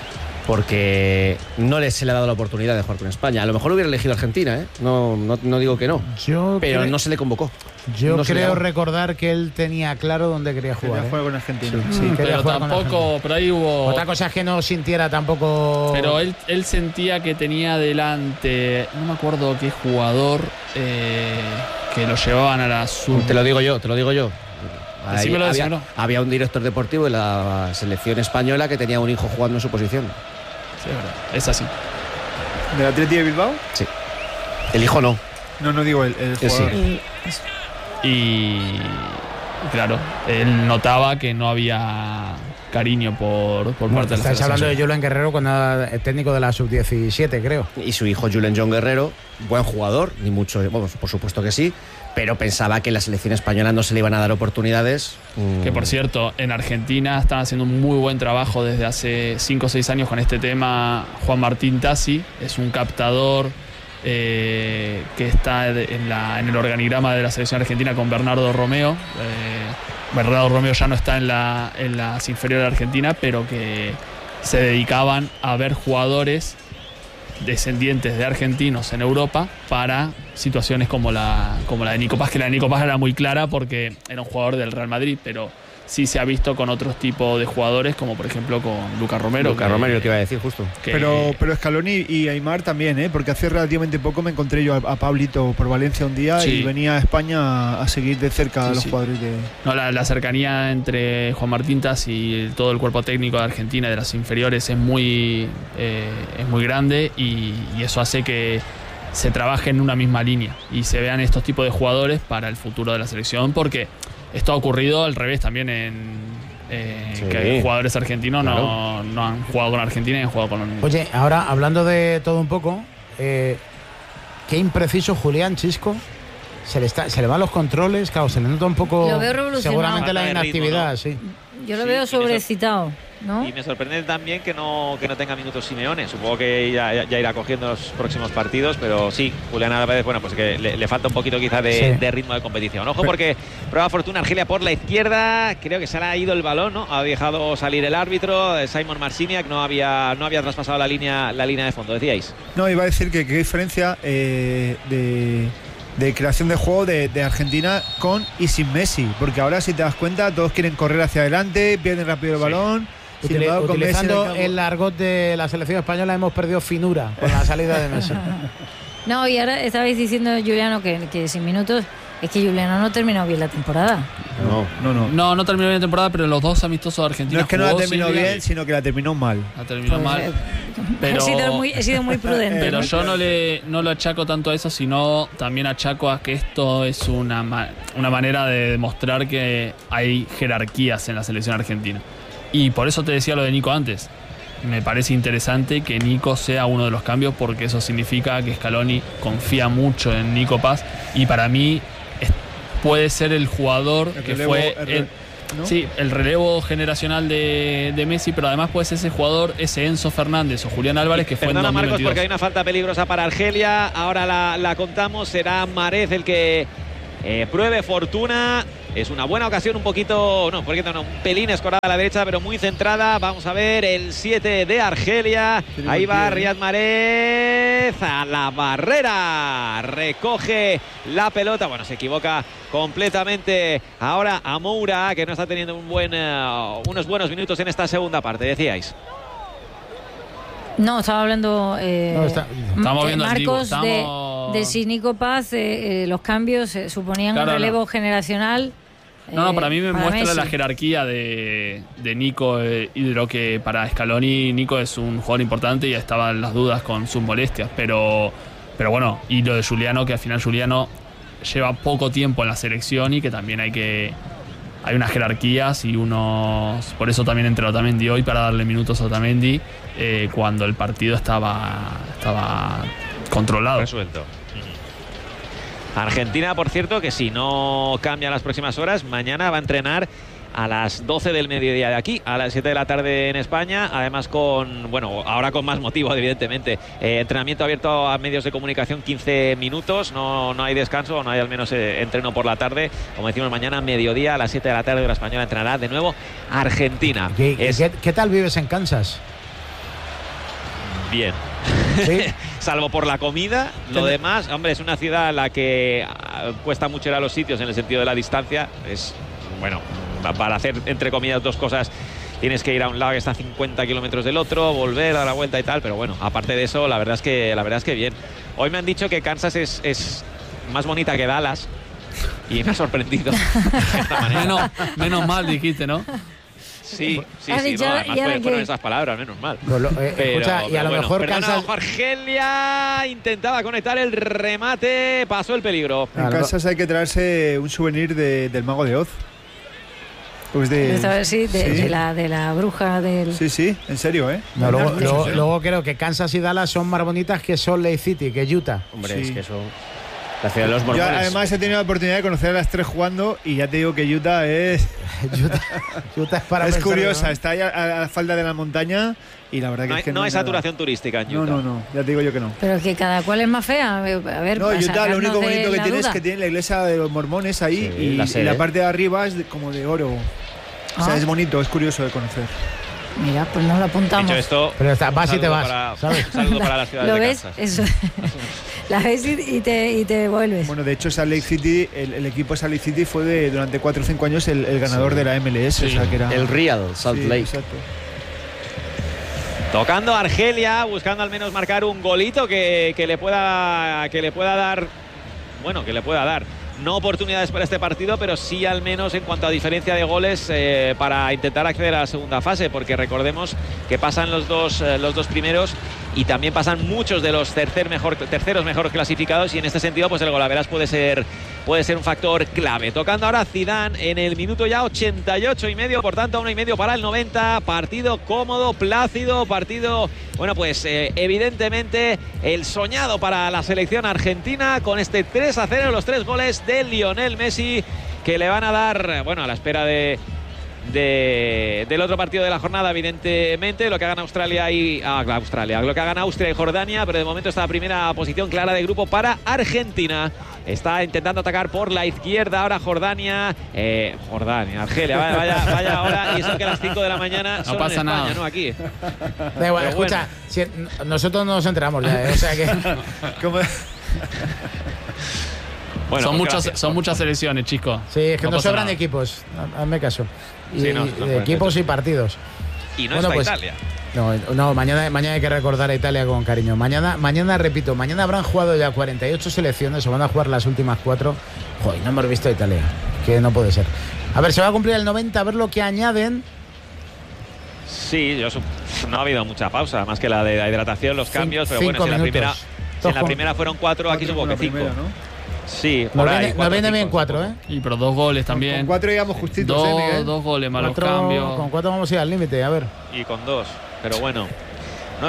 Porque no se le ha dado la oportunidad de jugar con España. A lo mejor hubiera elegido Argentina, no digo que no. Pero no se le convocó. Yo creo recordar que él tenía claro dónde quería jugar. Quería jugar con Argentina. Sí, pero tampoco, pero ahí hubo. Otra cosa es que no sintiera tampoco. Pero él sentía que tenía delante, no me acuerdo qué jugador, que lo llevaban a la sub. Te lo digo yo. Había un director deportivo de la selección española que tenía un hijo jugando en su posición. Sí, es verdad. Es así. ¿Del Atleti de Bilbao? Sí. El hijo no. No digo el jugador. Sí. Y claro, él notaba que no había cariño por parte de la selección. Estás hablando de Julen Guerrero cuando era técnico de la sub-17, creo. Y su hijo Julen John Guerrero, buen jugador, ni mucho, por supuesto que sí, pero pensaba que en la selección española no se le iban a dar oportunidades. Que por cierto, en Argentina están haciendo un muy buen trabajo desde hace 5 o 6 años con este tema. Juan Martín Tassi es un captador que está en el organigrama de la selección argentina con Bernardo Romeo. Bernardo Romeo ya no está en las inferiores de Argentina, pero que se dedicaban a ver jugadores descendientes de argentinos en Europa para situaciones como la de Nico Paz, que la de Nico Paz era muy clara porque era un jugador del Real Madrid, pero sí se ha visto con otros tipos de jugadores, como por ejemplo con Lucas Romero. Romero, te iba a decir justo. Pero Scaloni y Aimar también, porque hace relativamente poco me encontré yo a Pablito por Valencia un día, sí, y venía a España a seguir de cerca a los jugadores de... No, la cercanía entre Juan Martín Tassi y todo el cuerpo técnico de Argentina y de las inferiores es muy grande y eso hace que se trabaje en una misma línea y se vean estos tipos de jugadores para el futuro de la selección, porque esto ha ocurrido al revés también sí, que jugadores argentinos claro, no han jugado con Argentina y han jugado con... Oye, ahora hablando de todo un poco, qué impreciso Julián Chisco. Se le van los controles, claro, se le nota un poco. Lo veo revolucionado. Seguramente la inactividad, ritmo, ¿no? Sí. Yo lo veo sobrecitado, ¿no? Y me sorprende también que no tenga minutos Simeone. Supongo que ya irá cogiendo los próximos partidos, pero sí, Julián Álvarez, bueno, pues que le falta un poquito quizá de ritmo de competición. Ojo, porque prueba fortuna Argelia por la izquierda, creo que se le ha ido el balón, ¿no? Ha dejado salir el árbitro, Simon Marciniak no había traspasado la línea de fondo, decíais. No, iba a decir que qué diferencia de creación de juego de Argentina con y sin Messi, porque ahora si te das cuenta todos quieren correr hacia adelante, pierden rápido el balón. Utilizando el argot de la selección española, hemos perdido finura con la salida de Messi. No, y ahora estabais diciendo, Juliano, que sin minutos. Es que Juliano no terminó bien la temporada. No terminó bien la temporada, pero los dos amistosos de Argentina. No es que no la terminó bien, sino que la terminó mal. La terminó mal. Pero, he sido muy prudente. Pero yo no lo achaco tanto a eso, sino también achaco a que esto es una manera de demostrar que hay jerarquías en la selección argentina. Y por eso te decía lo de Nico antes. Me parece interesante que Nico sea uno de los cambios, porque eso significa que Scaloni confía mucho en Nico Paz y para mí puede ser el jugador que fue ¿no? Sí, el relevo generacional de Messi, pero además puede ser ese jugador, ese Enzo Fernández o Julián Álvarez que fue en 2022. Marcos, porque hay una falta peligrosa para Argelia. Ahora la contamos. Será Marez el que pruebe fortuna. Es una buena ocasión, un pelín escorada a la derecha, pero muy centrada. Vamos a ver el 7 de Argelia. Ahí va Riyad Mahrez a la barrera. Recoge la pelota. Bueno, se equivoca completamente ahora a Moura, que no está teniendo unos buenos minutos en esta segunda parte, decíais. No, estaba hablando estamos viendo Marcos de si Nico Paz, los cambios suponían un relevo generacional. No, para mí me muestra Messi. la jerarquía de Nico y de lo que para Scaloni Nico es un jugador importante y estaban las dudas con sus molestias, pero bueno, y lo de Giuliano, que al final Giuliano lleva poco tiempo en la selección y que también hay unas jerarquías y por eso también entró Otamendi hoy para darle minutos a Otamendi cuando el partido estaba controlado. Resuelto. Argentina, por cierto, que si no cambia en las próximas horas, mañana va a entrenar a las 12 del mediodía de aquí, a las 7 de la tarde en España, además ahora con más motivo, evidentemente. Entrenamiento abierto a medios de comunicación, 15 minutos, no hay descanso, no hay al menos entreno por la tarde. Como decimos, mañana mediodía a las 7 de la tarde, hora española, entrenará de nuevo Argentina. ¿Qué tal vives en Kansas? Bien. ¿Sí? Salvo por la comida, lo demás, hombre, es una ciudad en la que cuesta mucho ir a los sitios en el sentido de la distancia. Para hacer entre comillas dos cosas tienes que ir a un lado que está a 50 kilómetros del otro, volver, dar la vuelta y tal, pero bueno, aparte de eso, la verdad es que bien. Hoy me han dicho que Kansas es más bonita que Dallas y me ha sorprendido de esta manera. Menos mal dijiste, ¿no? Sí, además fueron esas palabras, menos mal. Escucha, y a lo mejor Kansas... Argelia intentaba conectar el remate, pasó el peligro. En Kansas hay que traerse un souvenir del Mago de Oz. Pues de la bruja del... Sí, en serio, ¿eh? No, luego creo que Kansas y Dallas son más bonitas que Salt Lake City, que Utah. Hombre, sí. Es que eso... La ciudad de los mormones. Yo además he tenido la oportunidad de conocer a las tres jugando y ya te digo que Utah es... Utah es para es pensar, curiosa, ¿no? Está ahí a la falda de la montaña y la verdad que es que no hay saturación turística en Utah. No, ya te digo yo que no. Pero que cada cual es más fea. A ver, no, Utah lo único bonito que tiene duda. es que tiene la iglesia de los mormones ahí y la parte de arriba es como de oro. O sea, es bonito, es curioso de conocer. Mira, pues no lo apuntamos. Dicho esto, pero vas y te vas, ¿sabes? Un saludo para las ciudades ¿Lo de ves? Kansas. Eso. La ves y te vuelves. Bueno, de hecho, Salt Lake City, el equipo Salt Lake City fue durante 4 o 5 años el ganador de la MLS. Sí. O sea, que era... El Real Salt Lake. Exacto. Tocando a Argelia, buscando al menos marcar un golito que le pueda dar. Bueno, que le pueda dar. No oportunidades para este partido, pero sí al menos en cuanto a diferencia de goles para intentar acceder a la segunda fase, porque recordemos que pasan los dos primeros y también pasan muchos de los terceros mejor clasificados, y en este sentido pues el golaveras puede ser un factor clave. Tocando ahora Zidane en el minuto ya 88,5, por tanto 1,5 para el 90. Partido cómodo, plácido, partido, bueno, pues evidentemente el soñado para la selección argentina con este 3-0, los 3 goles de Lionel Messi, que le van a dar, bueno, a la espera del otro partido de la jornada, evidentemente, lo que hagan Austria y Jordania, pero de momento está la primera posición clara de grupo para Argentina. Está intentando atacar por la izquierda ahora Argelia, vaya ahora, y eso que a las 5 de la mañana son no pasa en España, nada. ¿no? Aquí. Da igual, escucha, si nosotros no nos enteramos ya, o sea que... Bueno, son muchas selecciones, chicos. Sí, es que no nos sobran nada. Equipos, hazme caso. Y, Sí, equipos y partidos. Y no Bueno, está pues, Italia. No, mañana hay que recordar a Italia con cariño. Mañana habrán jugado ya 48 selecciones, o van a jugar las últimas 4. Joder, no hemos visto a Italia, que no puede ser. A ver, se va a cumplir el 90, a ver lo que añaden. Sí, no ha habido mucha pausa, más que la de la hidratación, los cambios, pero bueno, si en la primera fueron 4, aquí supongo que 5. Sí, por ahí. Nos viene bien 4, ¿eh? Y pero 2 goles también. Con 4 íbamos justitos, Miguel. 2 goles, malos cambios. Con 4 vamos a ir al límite, a ver. Y con 2, pero bueno.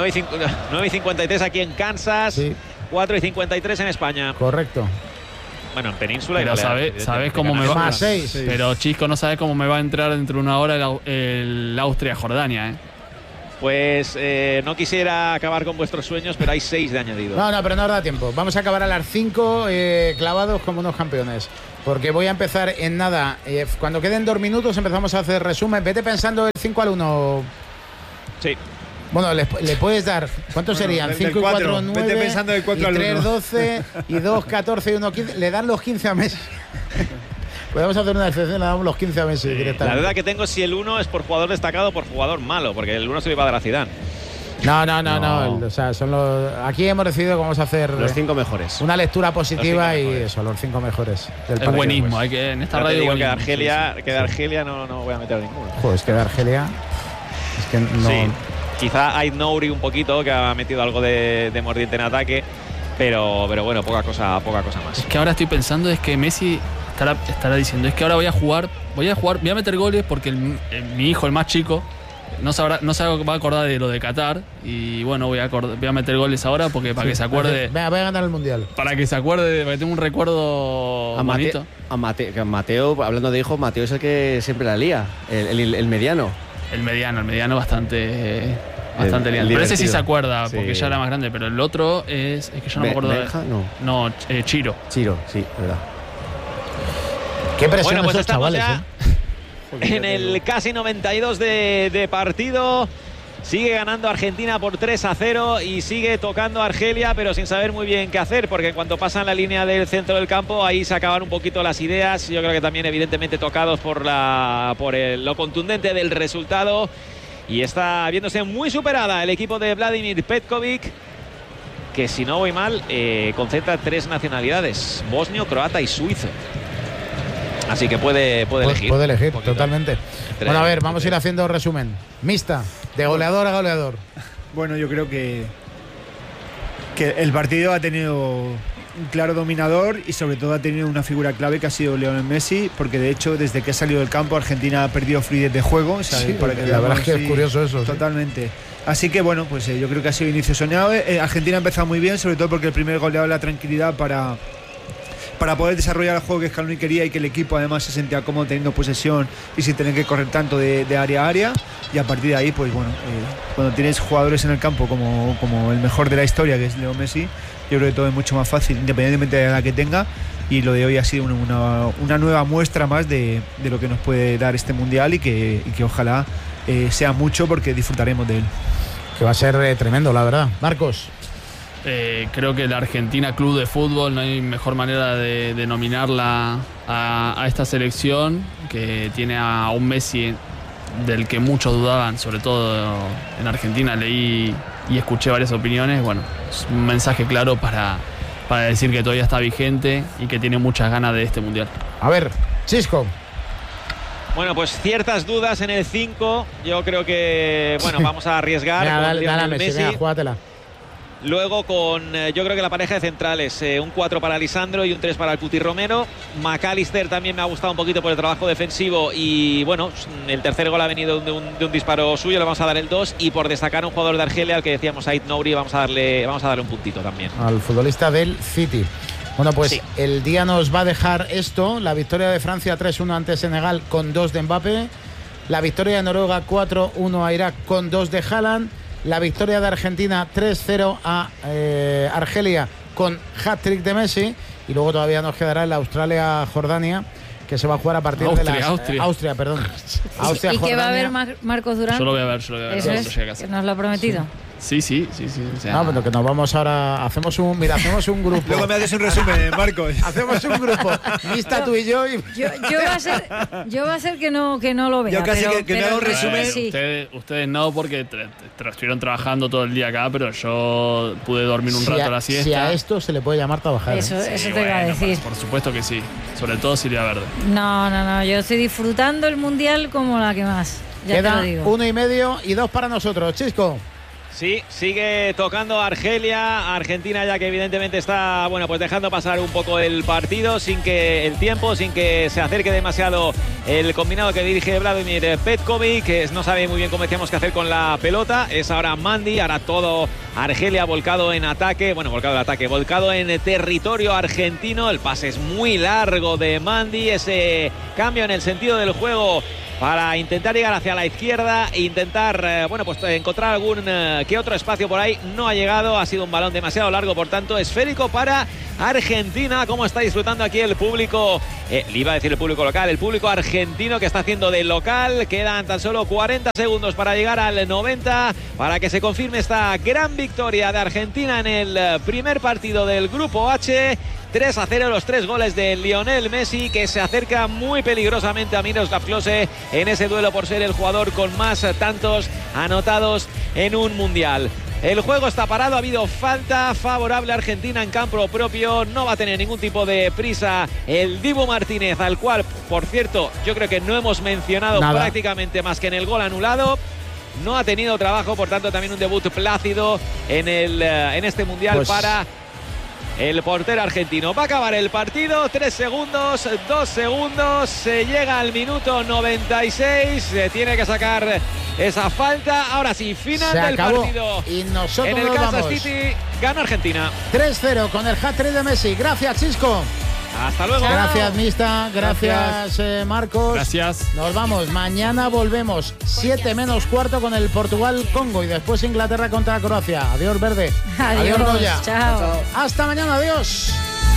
9:53 aquí en Kansas, Sí. 4:53 en España. Correcto. Bueno, en Península. Pero sabes cómo me va. Más 6. Pero Chisco, no sabes cómo me va a entrar dentro de una hora el Austria-Jordania, Pues no quisiera acabar con vuestros sueños, pero hay 6 de añadido. No, pero no os da tiempo. Vamos a acabar a las 5 clavados como unos campeones. Porque voy a empezar en nada. Cuando queden 2 minutos empezamos a hacer resumen. Vete pensando el 5 al 1. Sí. Bueno, le puedes dar. ¿Cuántos serían? 5 y 4, 9. Vete pensando del 4 al 1. 3, 12 y 2, 14 y 1, 15. Le dan los 15 a Messi. Podemos hacer una excepción, le damos los 15 a Messi directamente. La duda que tengo es si el 1 es por jugador destacado o por jugador malo, porque el 1 se lo iba a dar a Zidane. No. O sea, son aquí hemos decidido que vamos a hacer los 5 mejores. Una lectura positiva y eso, los 5 mejores. Del es buenísimo, hay que en esta radio. Digo que de Argelia no voy a meter ninguno. Joder, es que de Argelia. Es que no. Sí, quizá Ait Nouri un poquito, que ha metido algo de mordiente en ataque, pero bueno, poca cosa más. Es que ahora estoy pensando, es que Messi estará diciendo, es que ahora voy a meter goles porque mi hijo, el más chico, no se va a acordar de lo de Qatar y bueno, voy a meter goles ahora porque para que se acuerde. Voy a ganar el mundial. Para que se acuerde, para que tenga un recuerdo bonito. Mateo, hablando de hijos, Mateo es el que siempre la lía, el mediano. El mediano bastante liante. Pero ese sí se acuerda, porque ya era más grande, pero el otro es que yo no me acuerdo Benja, No, Chiro. Chiro, sí, verdad. Qué presión bueno, pues esos chavales, ya en el casi 92 de partido. Sigue ganando Argentina por 3-0 y sigue tocando Argelia, pero sin saber muy bien qué hacer, porque en cuanto pasan la línea del centro del campo, ahí se acaban un poquito las ideas. Yo creo que también evidentemente tocados por lo contundente del resultado. Y está viéndose muy superada el equipo de Vladimir Petkovic, que si no voy mal, concentra 3 nacionalidades: bosnio, croata y suizo. Así que puede elegir. Puede elegir, totalmente. Bueno, a ver, vamos a ir haciendo resumen. Mixta, de goleador a goleador. Bueno, yo creo que el partido ha tenido un claro dominador y sobre todo ha tenido una figura clave que ha sido Lionel Messi, porque de hecho desde que ha salido del campo Argentina ha perdido fluidez de juego. O sea, sí, la verdad es que es curioso eso. Totalmente. Sí. Así que bueno, pues yo creo que ha sido inicio soñado. Argentina ha empezado muy bien, sobre todo porque el primer gol le daba la tranquilidad para poder desarrollar el juego que Scaloni quería y que el equipo además se sentía cómodo teniendo posesión y sin tener que correr tanto de área a área. Y a partir de ahí, pues bueno, cuando tienes jugadores en el campo como el mejor de la historia, que es Leo Messi, yo creo que todo es mucho más fácil, independientemente de la que tenga. Y lo de hoy ha sido una nueva muestra más de lo que nos puede dar este Mundial y que ojalá sea mucho, porque disfrutaremos de él. Que va a ser tremendo, la verdad. Marcos. Creo que la Argentina Club de Fútbol, no hay mejor manera de denominarla a esta selección, que tiene a un Messi del que muchos dudaban, sobre todo en Argentina. Leí y escuché varias opiniones. Bueno, es un mensaje claro para decir que todavía está vigente y que tiene muchas ganas de este Mundial. A ver, Chisco. Bueno, pues ciertas dudas en el 5. Yo creo que, bueno, vamos a arriesgar. Dale a Messi, venga, júgatela. Luego yo creo que la pareja de centrales, un 4 para Lisandro y un 3 para el Cuti Romero. McAllister también me ha gustado un poquito por el trabajo defensivo y bueno, el tercer gol ha venido de un disparo suyo, le vamos a dar el 2, y por destacar a un jugador de Argelia, al que decíamos, Ait Nouri, vamos a darle un puntito también. Al futbolista del City. Bueno, pues sí. El día nos va a dejar esto: la victoria de Francia 3-1 ante Senegal con 2 de Mbappé, la victoria de Noruega 4-1 a Irak con 2 de Haaland, la victoria de Argentina 3-0 a Argelia con hat-trick de Messi, y luego todavía nos quedará el Australia-Jordania, que se va a jugar a partir de las... Austria, perdón. ¿Y qué va a haber Marcos Durán? Yo lo voy a ver. Eso es, que nos lo ha prometido. Sí. O sea, no, pero que nos vamos ahora... Hacemos un grupo. Luego me haces un resumen, Marcos. Hacemos un grupo. Lista tú y yo. Yo va a ser que no lo vea. Yo casi que no haga un resumen. Sí. Ustedes no, porque estuvieron trabajando todo el día acá, pero yo pude dormir un rato a la siesta. Si a esto se le puede llamar trabajar. Eso te iba a decir. Por supuesto que sí. Sobre todo Silvia Verde. No. Yo estoy disfrutando el Mundial como la que más. Ya queda te lo digo. 1,5 y 2 para nosotros. Chisco. Sí, sigue tocando Argelia. Argentina ya que evidentemente está, bueno, pues dejando pasar un poco el partido sin que se acerque demasiado el combinado que dirige Vladimir Petkovic, que no sabe muy bien cómo decíamos qué hacer con la pelota. Es ahora Mandy, ahora todo Argelia volcado en ataque, volcado en territorio argentino. El pase es muy largo de Mandy, ese cambio en el sentido del juego para intentar llegar hacia la izquierda e intentar, encontrar algún que otro espacio por ahí. No ha llegado, ha sido un balón demasiado largo, por tanto, esférico para Argentina. ¿Cómo está disfrutando aquí el público? Le iba a decir el público local, el público argentino que está haciendo de local. Quedan tan solo 40 segundos para llegar al 90, para que se confirme esta gran victoria de Argentina en el primer partido del Grupo H. 3-0, los 3 goles de Lionel Messi, que se acerca muy peligrosamente a Miroslav Klose en ese duelo por ser el jugador con más tantos anotados en un mundial. El juego está parado, ha habido falta favorable a Argentina en campo propio. No va a tener ningún tipo de prisa el Dibu Martínez, al cual, por cierto, yo creo que no hemos mencionado prácticamente más que en el gol anulado. No ha tenido trabajo, por tanto también un debut plácido en este mundial para el portero argentino. Va a acabar el partido, 3 segundos, 2 segundos, se llega al minuto 96, se tiene que sacar esa falta. Ahora sí, final del partido. Y nosotros en el Kansas City gana Argentina. 3-0 con el hat-trick de Messi. Gracias, Chisco. Hasta luego. Gracias, Mista. Gracias. Marcos. Gracias. Nos vamos. Mañana volvemos 7 menos cuarto con el Portugal-Congo y después Inglaterra contra Croacia. Adiós, Verde. Adiós, Goya. Chao. Hasta mañana. Adiós.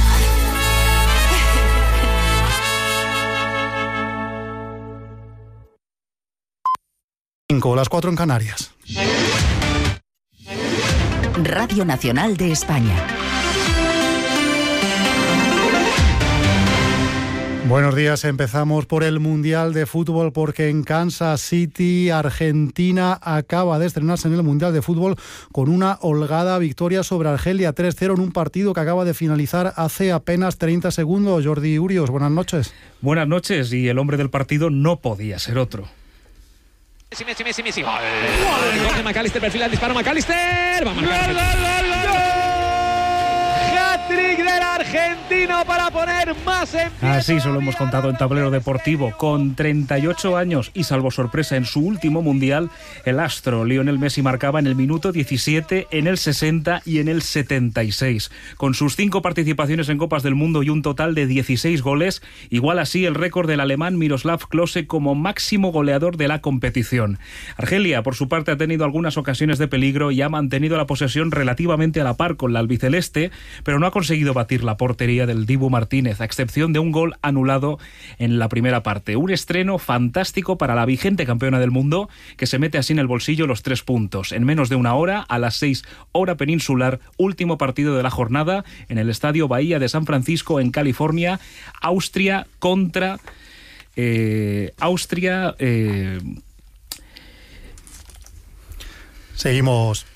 Las 4 en Canarias. Radio Nacional de España. Buenos días, empezamos por el Mundial de Fútbol porque en Kansas City, Argentina acaba de estrenarse en el Mundial de Fútbol con una holgada victoria sobre Argelia 3-0 en un partido que acaba de finalizar hace apenas 30 segundos. Jordi Urios, buenas noches. Buenas noches, y el hombre del partido no podía ser otro. Messi. Gol de McAllister, perfila el disparo McAllister. Va a marcar. ¡Gol! Hat-trick del argentino para poner más en pie. Así se lo hemos contado en Tablero Deportivo. Con 38 años y salvo sorpresa en su último mundial, el astro Lionel Messi marcaba en el minuto 17, en el 60 y en el 76. Con sus 5 participaciones en Copas del Mundo y un total de 16 goles, igual así el récord del alemán Miroslav Klose como máximo goleador de la competición. Argelia, por su parte, ha tenido algunas ocasiones de peligro y ha mantenido la posesión relativamente a la par con la albiceleste, pero no ha conseguido batir la portería del Dibu Martínez, a excepción de un gol anulado en la primera parte. Un estreno fantástico para la vigente campeona del mundo, que se mete así en el bolsillo los 3 puntos. En menos de una hora, a las 6 hora peninsular, último partido de la jornada en el Estadio Bahía de San Francisco, en California. Austria contra... Seguimos.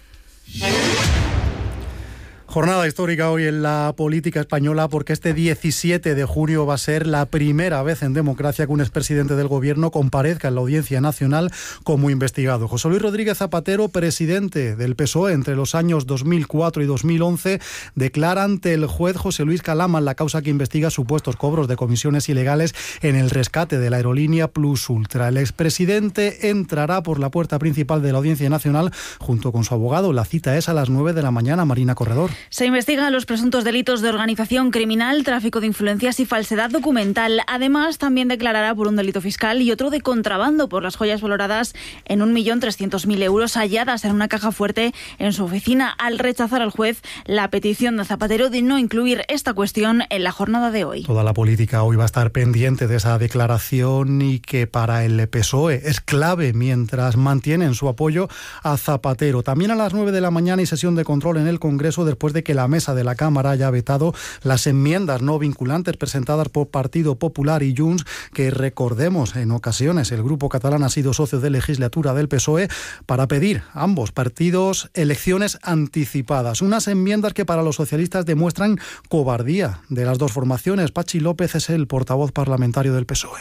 Jornada histórica hoy en la política española porque este 17 de junio va a ser la primera vez en democracia que un expresidente del gobierno comparezca en la Audiencia Nacional como investigado. José Luis Rodríguez Zapatero, presidente del PSOE entre los años 2004 y 2011, declara ante el juez José Luis Calama en la causa que investiga supuestos cobros de comisiones ilegales en el rescate de la aerolínea Plus Ultra. El expresidente entrará por la puerta principal de la Audiencia Nacional junto con su abogado. La cita es a las 9 de la mañana. Marina Corredor. Se investigan los presuntos delitos de organización criminal, tráfico de influencias y falsedad documental. Además, también declarará por un delito fiscal y otro de contrabando por las joyas valoradas en 1.300.000 euros halladas en una caja fuerte en su oficina, al rechazar al juez la petición de Zapatero de no incluir esta cuestión en la jornada de hoy. Toda la política hoy va a estar pendiente de esa declaración y que para el PSOE es clave mientras mantienen su apoyo a Zapatero. También a las 9 de la mañana hay sesión de control en el Congreso después de que la mesa de la Cámara haya vetado las enmiendas no vinculantes presentadas por Partido Popular y Junts, que recordemos en ocasiones el grupo catalán ha sido socio de legislatura del PSOE, para pedir a ambos partidos elecciones anticipadas. Unas enmiendas que para los socialistas demuestran cobardía de las dos formaciones. Pachi López es el portavoz parlamentario del PSOE.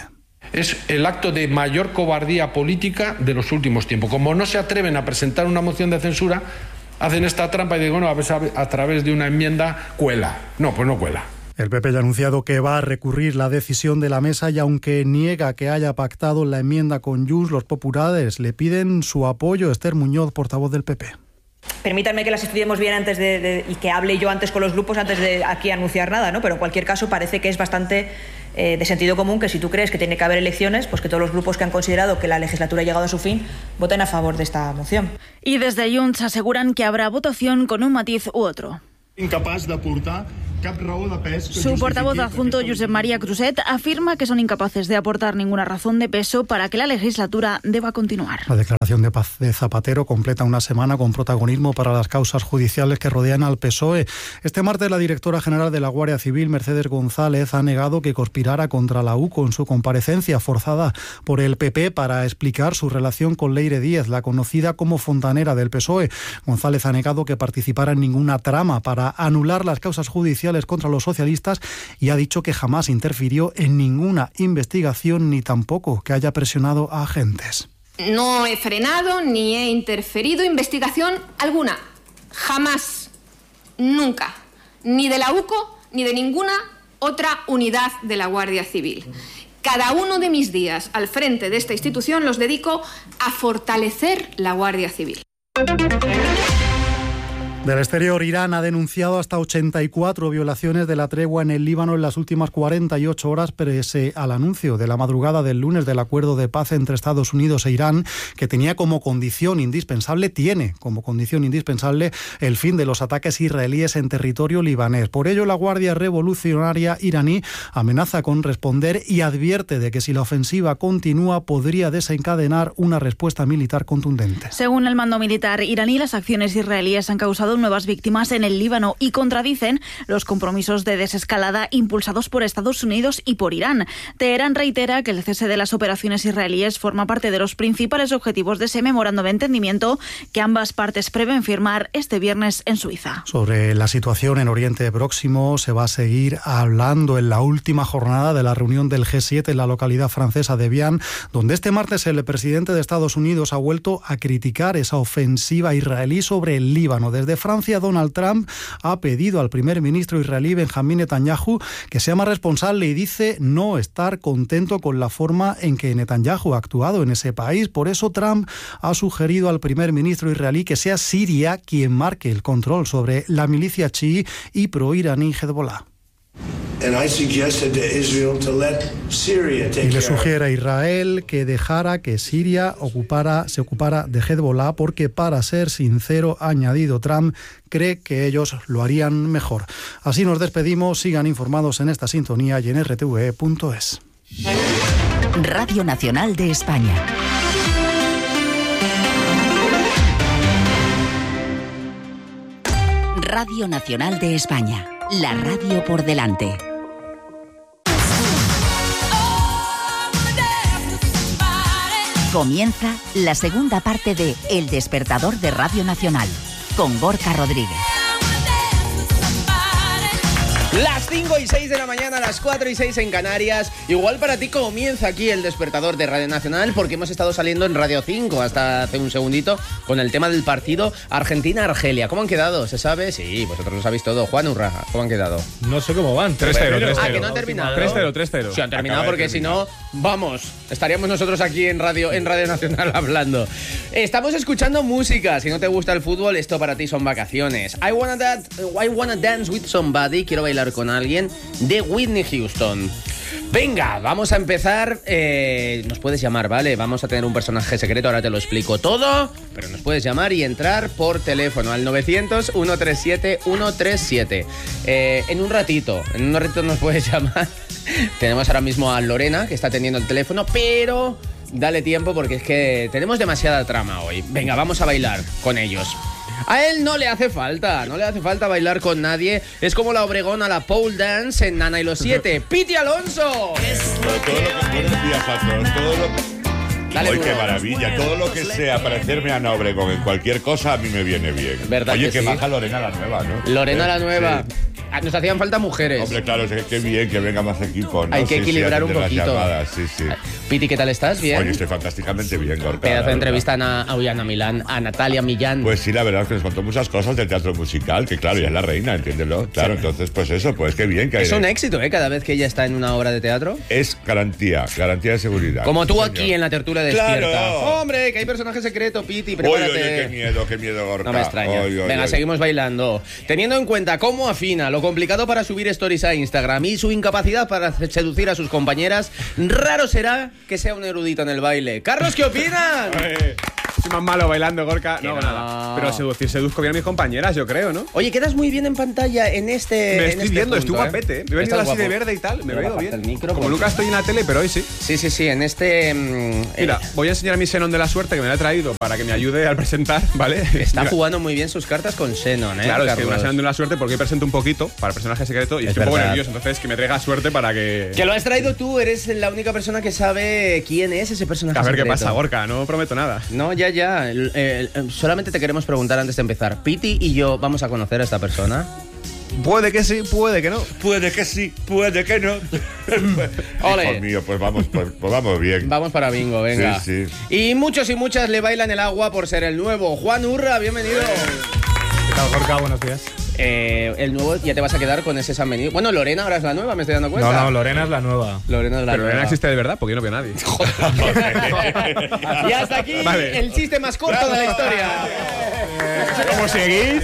Es el acto de mayor cobardía política de los últimos tiempos. Como no se atreven a presentar una moción de censura, hacen esta trampa y digo, bueno, a través de una enmienda cuela. No, pues no cuela. El PP ya ha anunciado que va a recurrir la decisión de la mesa y aunque niega que haya pactado la enmienda con Junts, los populares le piden su apoyo. Esther Muñoz, portavoz del PP. Permítanme que las estudiemos bien y que hable yo antes con los grupos antes de aquí anunciar nada, ¿no? Pero en cualquier caso parece que es bastante de sentido común que si tú crees que tiene que haber elecciones, pues que todos los grupos que han considerado que la legislatura ha llegado a su fin voten a favor de esta moción. Y desde Junts aseguran que habrá votación con un matiz u otro. Incapaz de aportar cap raó de pes. Su portavoz adjunto, Josep María Cruzet, afirma que son incapaces de aportar ninguna razón de peso para que la legislatura deba continuar. La declaración de paz de Zapatero completa una semana con protagonismo para las causas judiciales que rodean al PSOE. Este martes la directora general de la Guardia Civil, Mercedes González, ha negado que conspirara contra la UCO en su comparecencia forzada por el PP para explicar su relación con Leire Díez, la conocida como fontanera del PSOE. González ha negado que participara en ninguna trama para anular las causas judiciales contra los socialistas y ha dicho que jamás interfirió en ninguna investigación ni tampoco que haya presionado a agentes. No he frenado ni he interferido investigación alguna. Jamás. Nunca. Ni de la UCO ni de ninguna otra unidad de la Guardia Civil. Cada uno de mis días al frente de esta institución los dedico a fortalecer la Guardia Civil. Del exterior, Irán ha denunciado hasta 84 violaciones de la tregua en el Líbano en las últimas 48 horas, pese al anuncio de la madrugada del lunes del acuerdo de paz entre Estados Unidos e Irán, que tiene como condición indispensable el fin de los ataques israelíes en territorio libanés. Por ello, la Guardia Revolucionaria iraní amenaza con responder y advierte de que si la ofensiva continúa podría desencadenar una respuesta militar contundente. Según el mando militar iraní, las acciones israelíes han causado nuevas víctimas en el Líbano y contradicen los compromisos de desescalada impulsados por Estados Unidos y por Irán. Teherán reitera que el cese de las operaciones israelíes forma parte de los principales objetivos de ese memorando de entendimiento que ambas partes prevén firmar este viernes en Suiza. Sobre la situación en Oriente Próximo se va a seguir hablando en la última jornada de la reunión del G7 en la localidad francesa de Bian, donde este martes el presidente de Estados Unidos ha vuelto a criticar esa ofensiva israelí sobre el Líbano. Desde Francia, Donald Trump ha pedido al primer ministro israelí Benjamín Netanyahu que sea más responsable y dice no estar contento con la forma en que Netanyahu ha actuado en ese país. Por eso Trump ha sugerido al primer ministro israelí que sea Siria quien marque el control sobre la milicia chií y proiraní Hezbollah. Y le sugiere a Israel que dejara que Siria se ocupara de Hezbollah porque, para ser sincero, ha añadido Trump, cree que ellos lo harían mejor. Así nos despedimos. Sigan informados en esta sintonía y en rtve.es. Radio Nacional de España. Radio Nacional de España. La radio por delante. Comienza la segunda parte de El Despertador de Radio Nacional, con Gorka Rodríguez. Las 5:06 de la mañana, las 4:06 en Canarias. Igual para ti comienza aquí el Despertador de Radio Nacional, porque hemos estado saliendo en Radio 5 hasta hace un segundito con el tema del partido Argentina-Argelia. ¿Cómo han quedado? ¿Se sabe? Sí, vosotros lo sabéis todo. Juan Urra, ¿cómo han quedado? No sé cómo van. 3-0. Ah, que no han terminado. 3-0. Sí, han terminado porque si no, vamos, estaríamos nosotros aquí en Radio Nacional hablando. Estamos escuchando música. Si no te gusta el fútbol, esto para ti son vacaciones. I wanna dance with somebody. Quiero bailar con alguien, de Whitney Houston. Venga, vamos a empezar. Nos puedes llamar, ¿vale? Vamos a tener un personaje secreto, ahora te lo explico todo, pero nos puedes llamar y entrar por teléfono al 900-137-137. En un ratito nos puedes llamar. Tenemos ahora mismo a Lorena, que está atendiendo el teléfono, pero dale tiempo porque es que tenemos demasiada trama hoy. Venga, vamos a bailar con ellos. A él no le hace falta bailar con nadie. Es como la Obregón a la pole dance en Nana y los 7. ¡Piti Alonso! Dale, Oye, qué duro. maravilla. Todo lo que sea parecerme a Ana Obregón en cualquier cosa a mí me viene bien. ¿Verdad Oye, que que sí? baja Lorena la nueva, ¿no? Lorena la nueva. Sí. Nos hacían falta mujeres. Hombre, claro, qué bien que venga más equipo, ¿no? Hay que equilibrar un atender las poquito. llamadas, sí, sí. Piti, ¿qué tal estás? ¿Bien? Oye, estoy fantásticamente bien, Gorka. Pedazo la de verdad. entrevista a Milán, a Natalia Millán. Pues sí, la verdad es que nos contó muchas cosas del teatro musical, que claro, ella es la reina, entiéndelo. Claro, entonces, pues eso, pues qué bien que Es un éxito, ¿eh? Cada vez que ella está en una obra de teatro. Es garantía de seguridad. Como tú Sí, aquí señor. en la tertulia despierta. ¡Claro! Hombre, que hay personaje secreto, Piti, Oye, prepárate. oye, qué miedo, Gorka. No me extraña. Oye, Venga, oye. seguimos bailando. Teniendo en cuenta cómo afina, lo complicado para subir stories a Instagram y su incapacidad para seducir a sus compañeras, raro será que sea un erudito en el baile. Carlos, ¿qué opinas? Soy más malo bailando, Gorka. No, no. nada. Pero seduzco bien a mis compañeras, yo creo, ¿no? Oye, quedas muy bien en pantalla en este. Me en estoy este viendo, punto, estoy guapete, ¿eh? Me he venido Estás así de guapo. verde y tal, me Mira, veo bájate bien. el micro, Como porque- nunca estoy en la tele, pero hoy sí. Sí, en este. Mira, voy a enseñar mi Xenon de la suerte que me la he traído para que me ayude al presentar, ¿vale? Está Mira. jugando muy bien sus cartas con Xenon, ¿eh? Claro, es que Carlos? una Xenon de la suerte porque hoy presento un poquito para el personaje secreto y Es estoy un poco verdad. nervioso, entonces que me traiga suerte para que... Que lo has traído tú, eres la única persona que sabe quién es ese personaje A ver qué secreto. pasa, Gorka, no prometo nada. No, ya. Solamente te queremos preguntar antes de empezar. Piti y yo vamos a conocer a esta persona. Puede que sí, puede que no. Puede que sí, puede que no. Ole. Hijo mío, pues vamos bien. Vamos para bingo, venga. Sí, sí. Y muchos y muchas le bailan el agua por ser el nuevo. Juan Urra, bienvenido. ¿Qué tal, Gorka? Buenos días. El nuevo, ya te vas a quedar con ese San Benito. Bueno, Lorena ahora es la nueva, me estoy dando cuenta. No, Lorena es la nueva. Lorena es la Pero nueva. Lorena existe de verdad porque yo no veo a nadie. Y hasta aquí Vale. el chiste más corto de la historia. ¿Cómo seguís?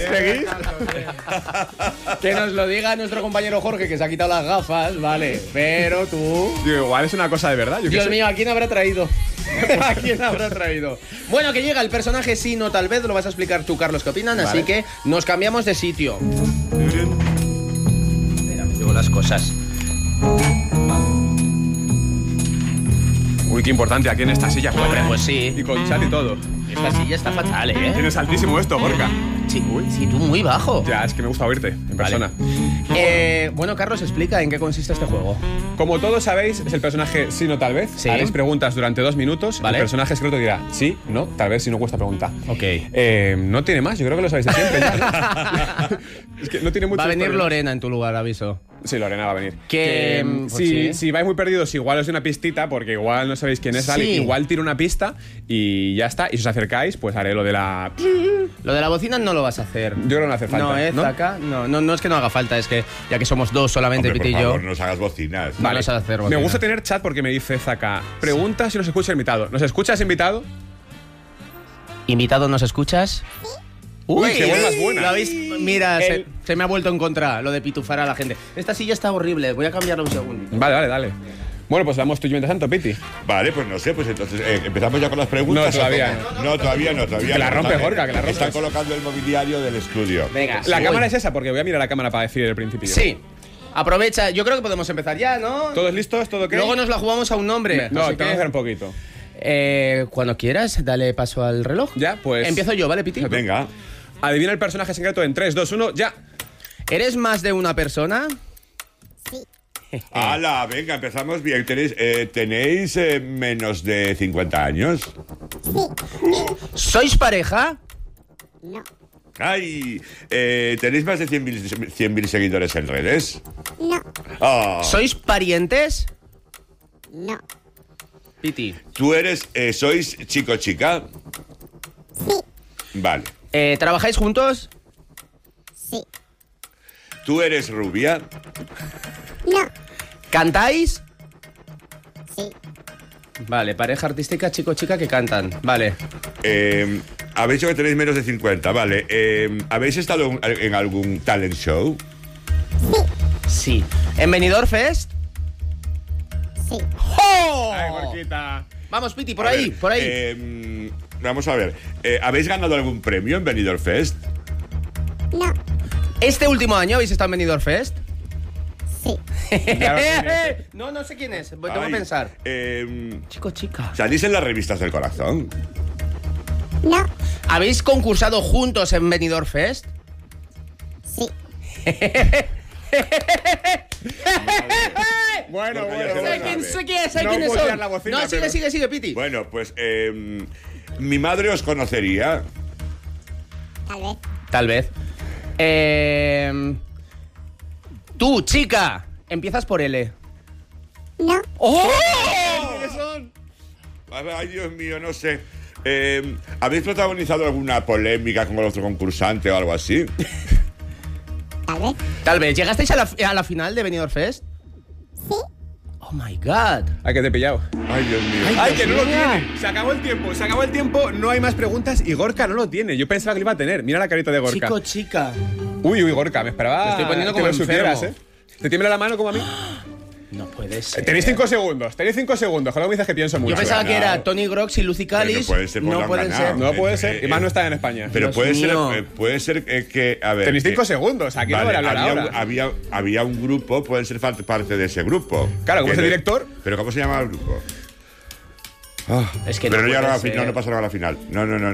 Que nos lo diga nuestro compañero Jorge, que se ha quitado las gafas, vale. Pero tú... Digo, igual es una cosa de verdad. Yo qué Dios sé. mío, ¿a quién habrá traído? ¿A quién habrá traído? Bueno, que llega el personaje sí, no tal vez, lo vas a explicar tú, Carlos, ¿qué opinan? Vale. Así que nos cambiamos de sitio. Espera, me llevo las cosas. Uy, qué importante aquí en esta silla. Hombre, pues sí. Y con chat y todo. Esta silla está fatal, ¿eh? Tienes altísimo esto, Gorka. Sí, tú muy bajo. Ya, es que me gusta oírte en persona. Bueno, Carlos, explica en qué consiste este juego. Como todos sabéis, es el personaje sí, no, tal vez. Sí. Haréis preguntas durante 2 minutos. Vale. El personaje secreto dirá sí, no, tal vez, si no cuesta pregunta. Ok. No tiene más, yo creo que lo sabéis de siempre. ya. Es que no tiene mucho. Va a venir Lorena en tu lugar, aviso. Sí, Lorena va a venir. Pues sí. Si vais muy perdidos, igual os doy una pistita, porque igual no sabéis quién es, ¿vale? Sí. Igual tiro una pista y ya está. Y si os acercáis, pues haré lo de la... Lo de la bocina no lo vas a hacer. Yo creo que no hace falta. No, Zaka. No es que no haga falta, es que ya que somos dos solamente, Hombre, Piti por y yo. favor, no nos hagas bocinas. No nos hagas hacer bocina. Me gusta tener chat porque me dice Zaka, pregunta si nos escucha el invitado. ¿Nos escuchas, invitado? ¿Invitado, nos escuchas? Uy, qué buena más buena. ¿Lo habéis? Mira, se me ha vuelto en contra lo de pitufar a la gente. Esta silla está horrible, voy a cambiarla un segundo. Dale. Bueno, pues damos tú y yo mientras tanto, Piti. Vale, pues no sé, pues entonces empezamos ya con las preguntas. No, todavía No, todavía no. Que la rompe, Gorka, que la rompes. Están colocando el mobiliario del estudio. Venga. La sí. cámara es esa, porque voy a mirar la cámara para decir el principio. Sí. Aprovecha, yo creo que podemos empezar ya, ¿no? ¿Todos listos? ¿Todo ok? Luego nos la jugamos a un nombre. No, así tengo que hacer un poquito. Cuando quieras, dale paso al reloj. Ya, pues... Empiezo yo, ¿vale, Piti? Venga. Adivina el personaje secreto en 3, 2, 1, ya. ¿Eres más de una persona? ¡Hala! Venga, empezamos bien. ¿Tenéis menos de 50 años? ¿Sois pareja? No. ¡Ay! ¿Tenéis más de 100.000 seguidores en redes? No. Ah. ¿Sois parientes? No. Piti. ¿Tú sois chico-chica? Sí. Vale. ¿Trabajáis juntos? Sí. ¿Tú eres rubia? No. ¿Cantáis? Sí. Vale, pareja artística, chico-chica que cantan. Vale. Habéis dicho que tenéis menos de 50, vale. ¿Habéis estado en algún talent show? Sí. ¿En Benidorm Fest? Sí. ¡Oh! Ay, Gorquita. Vamos, Piti, por A ahí, ver, por ahí. Vamos a ver. ¿Habéis ganado algún premio en Benidorm Fest? No. ¿Este último año habéis estado en Benidorm Fest? Sí. Claro que No sé quién es. Tengo que Ay, pensar. Chico, chica. ¿Salís en las revistas del corazón? No. ¿Habéis concursado juntos en Benidorm Fest? Sí. Bueno. Sé quiénes son. La bocina, No, sigue, Piti. Bueno, pues mi madre os conocería. Tal vez. Tú, chica, empiezas por L. No. ¡Oh! ¿Quiénes son? Ay, Dios mío, no sé. ¿Habéis protagonizado alguna polémica con el otro concursante o algo así? Tal vez. ¿Llegasteis a la final de Benidorm Fest? Sí. Oh my God. Ay, que te he pillado. Ay, Dios mío. Ay, que no lo tiene. Se acabó el tiempo, no hay más preguntas y Gorka no lo tiene. Yo pensaba que lo iba a tener. Mira la carita de Gorka. Chico, chica. Uy, Gorka, me esperaba. Me estoy poniendo como que lo supieras, enfermo. ¿Te tiembla la mano como a mí? No puede ser. Tenéis 5 segundos. Que luego me dices que pienso mucho. Yo pensaba que era Tony Grox y Lucy Callis. No pueden ser. No puede ser. Y más no está en España. Pero Dios puede ser que. A ver. Tenéis 5 segundos. Aquí no voy a hablar ahora. Había un grupo, pueden ser parte de ese grupo. Claro, como es el director. ¿Pero cómo se llama el grupo? Es que pero no no puede llegaron a la ser. final, no pasaron a la final. No.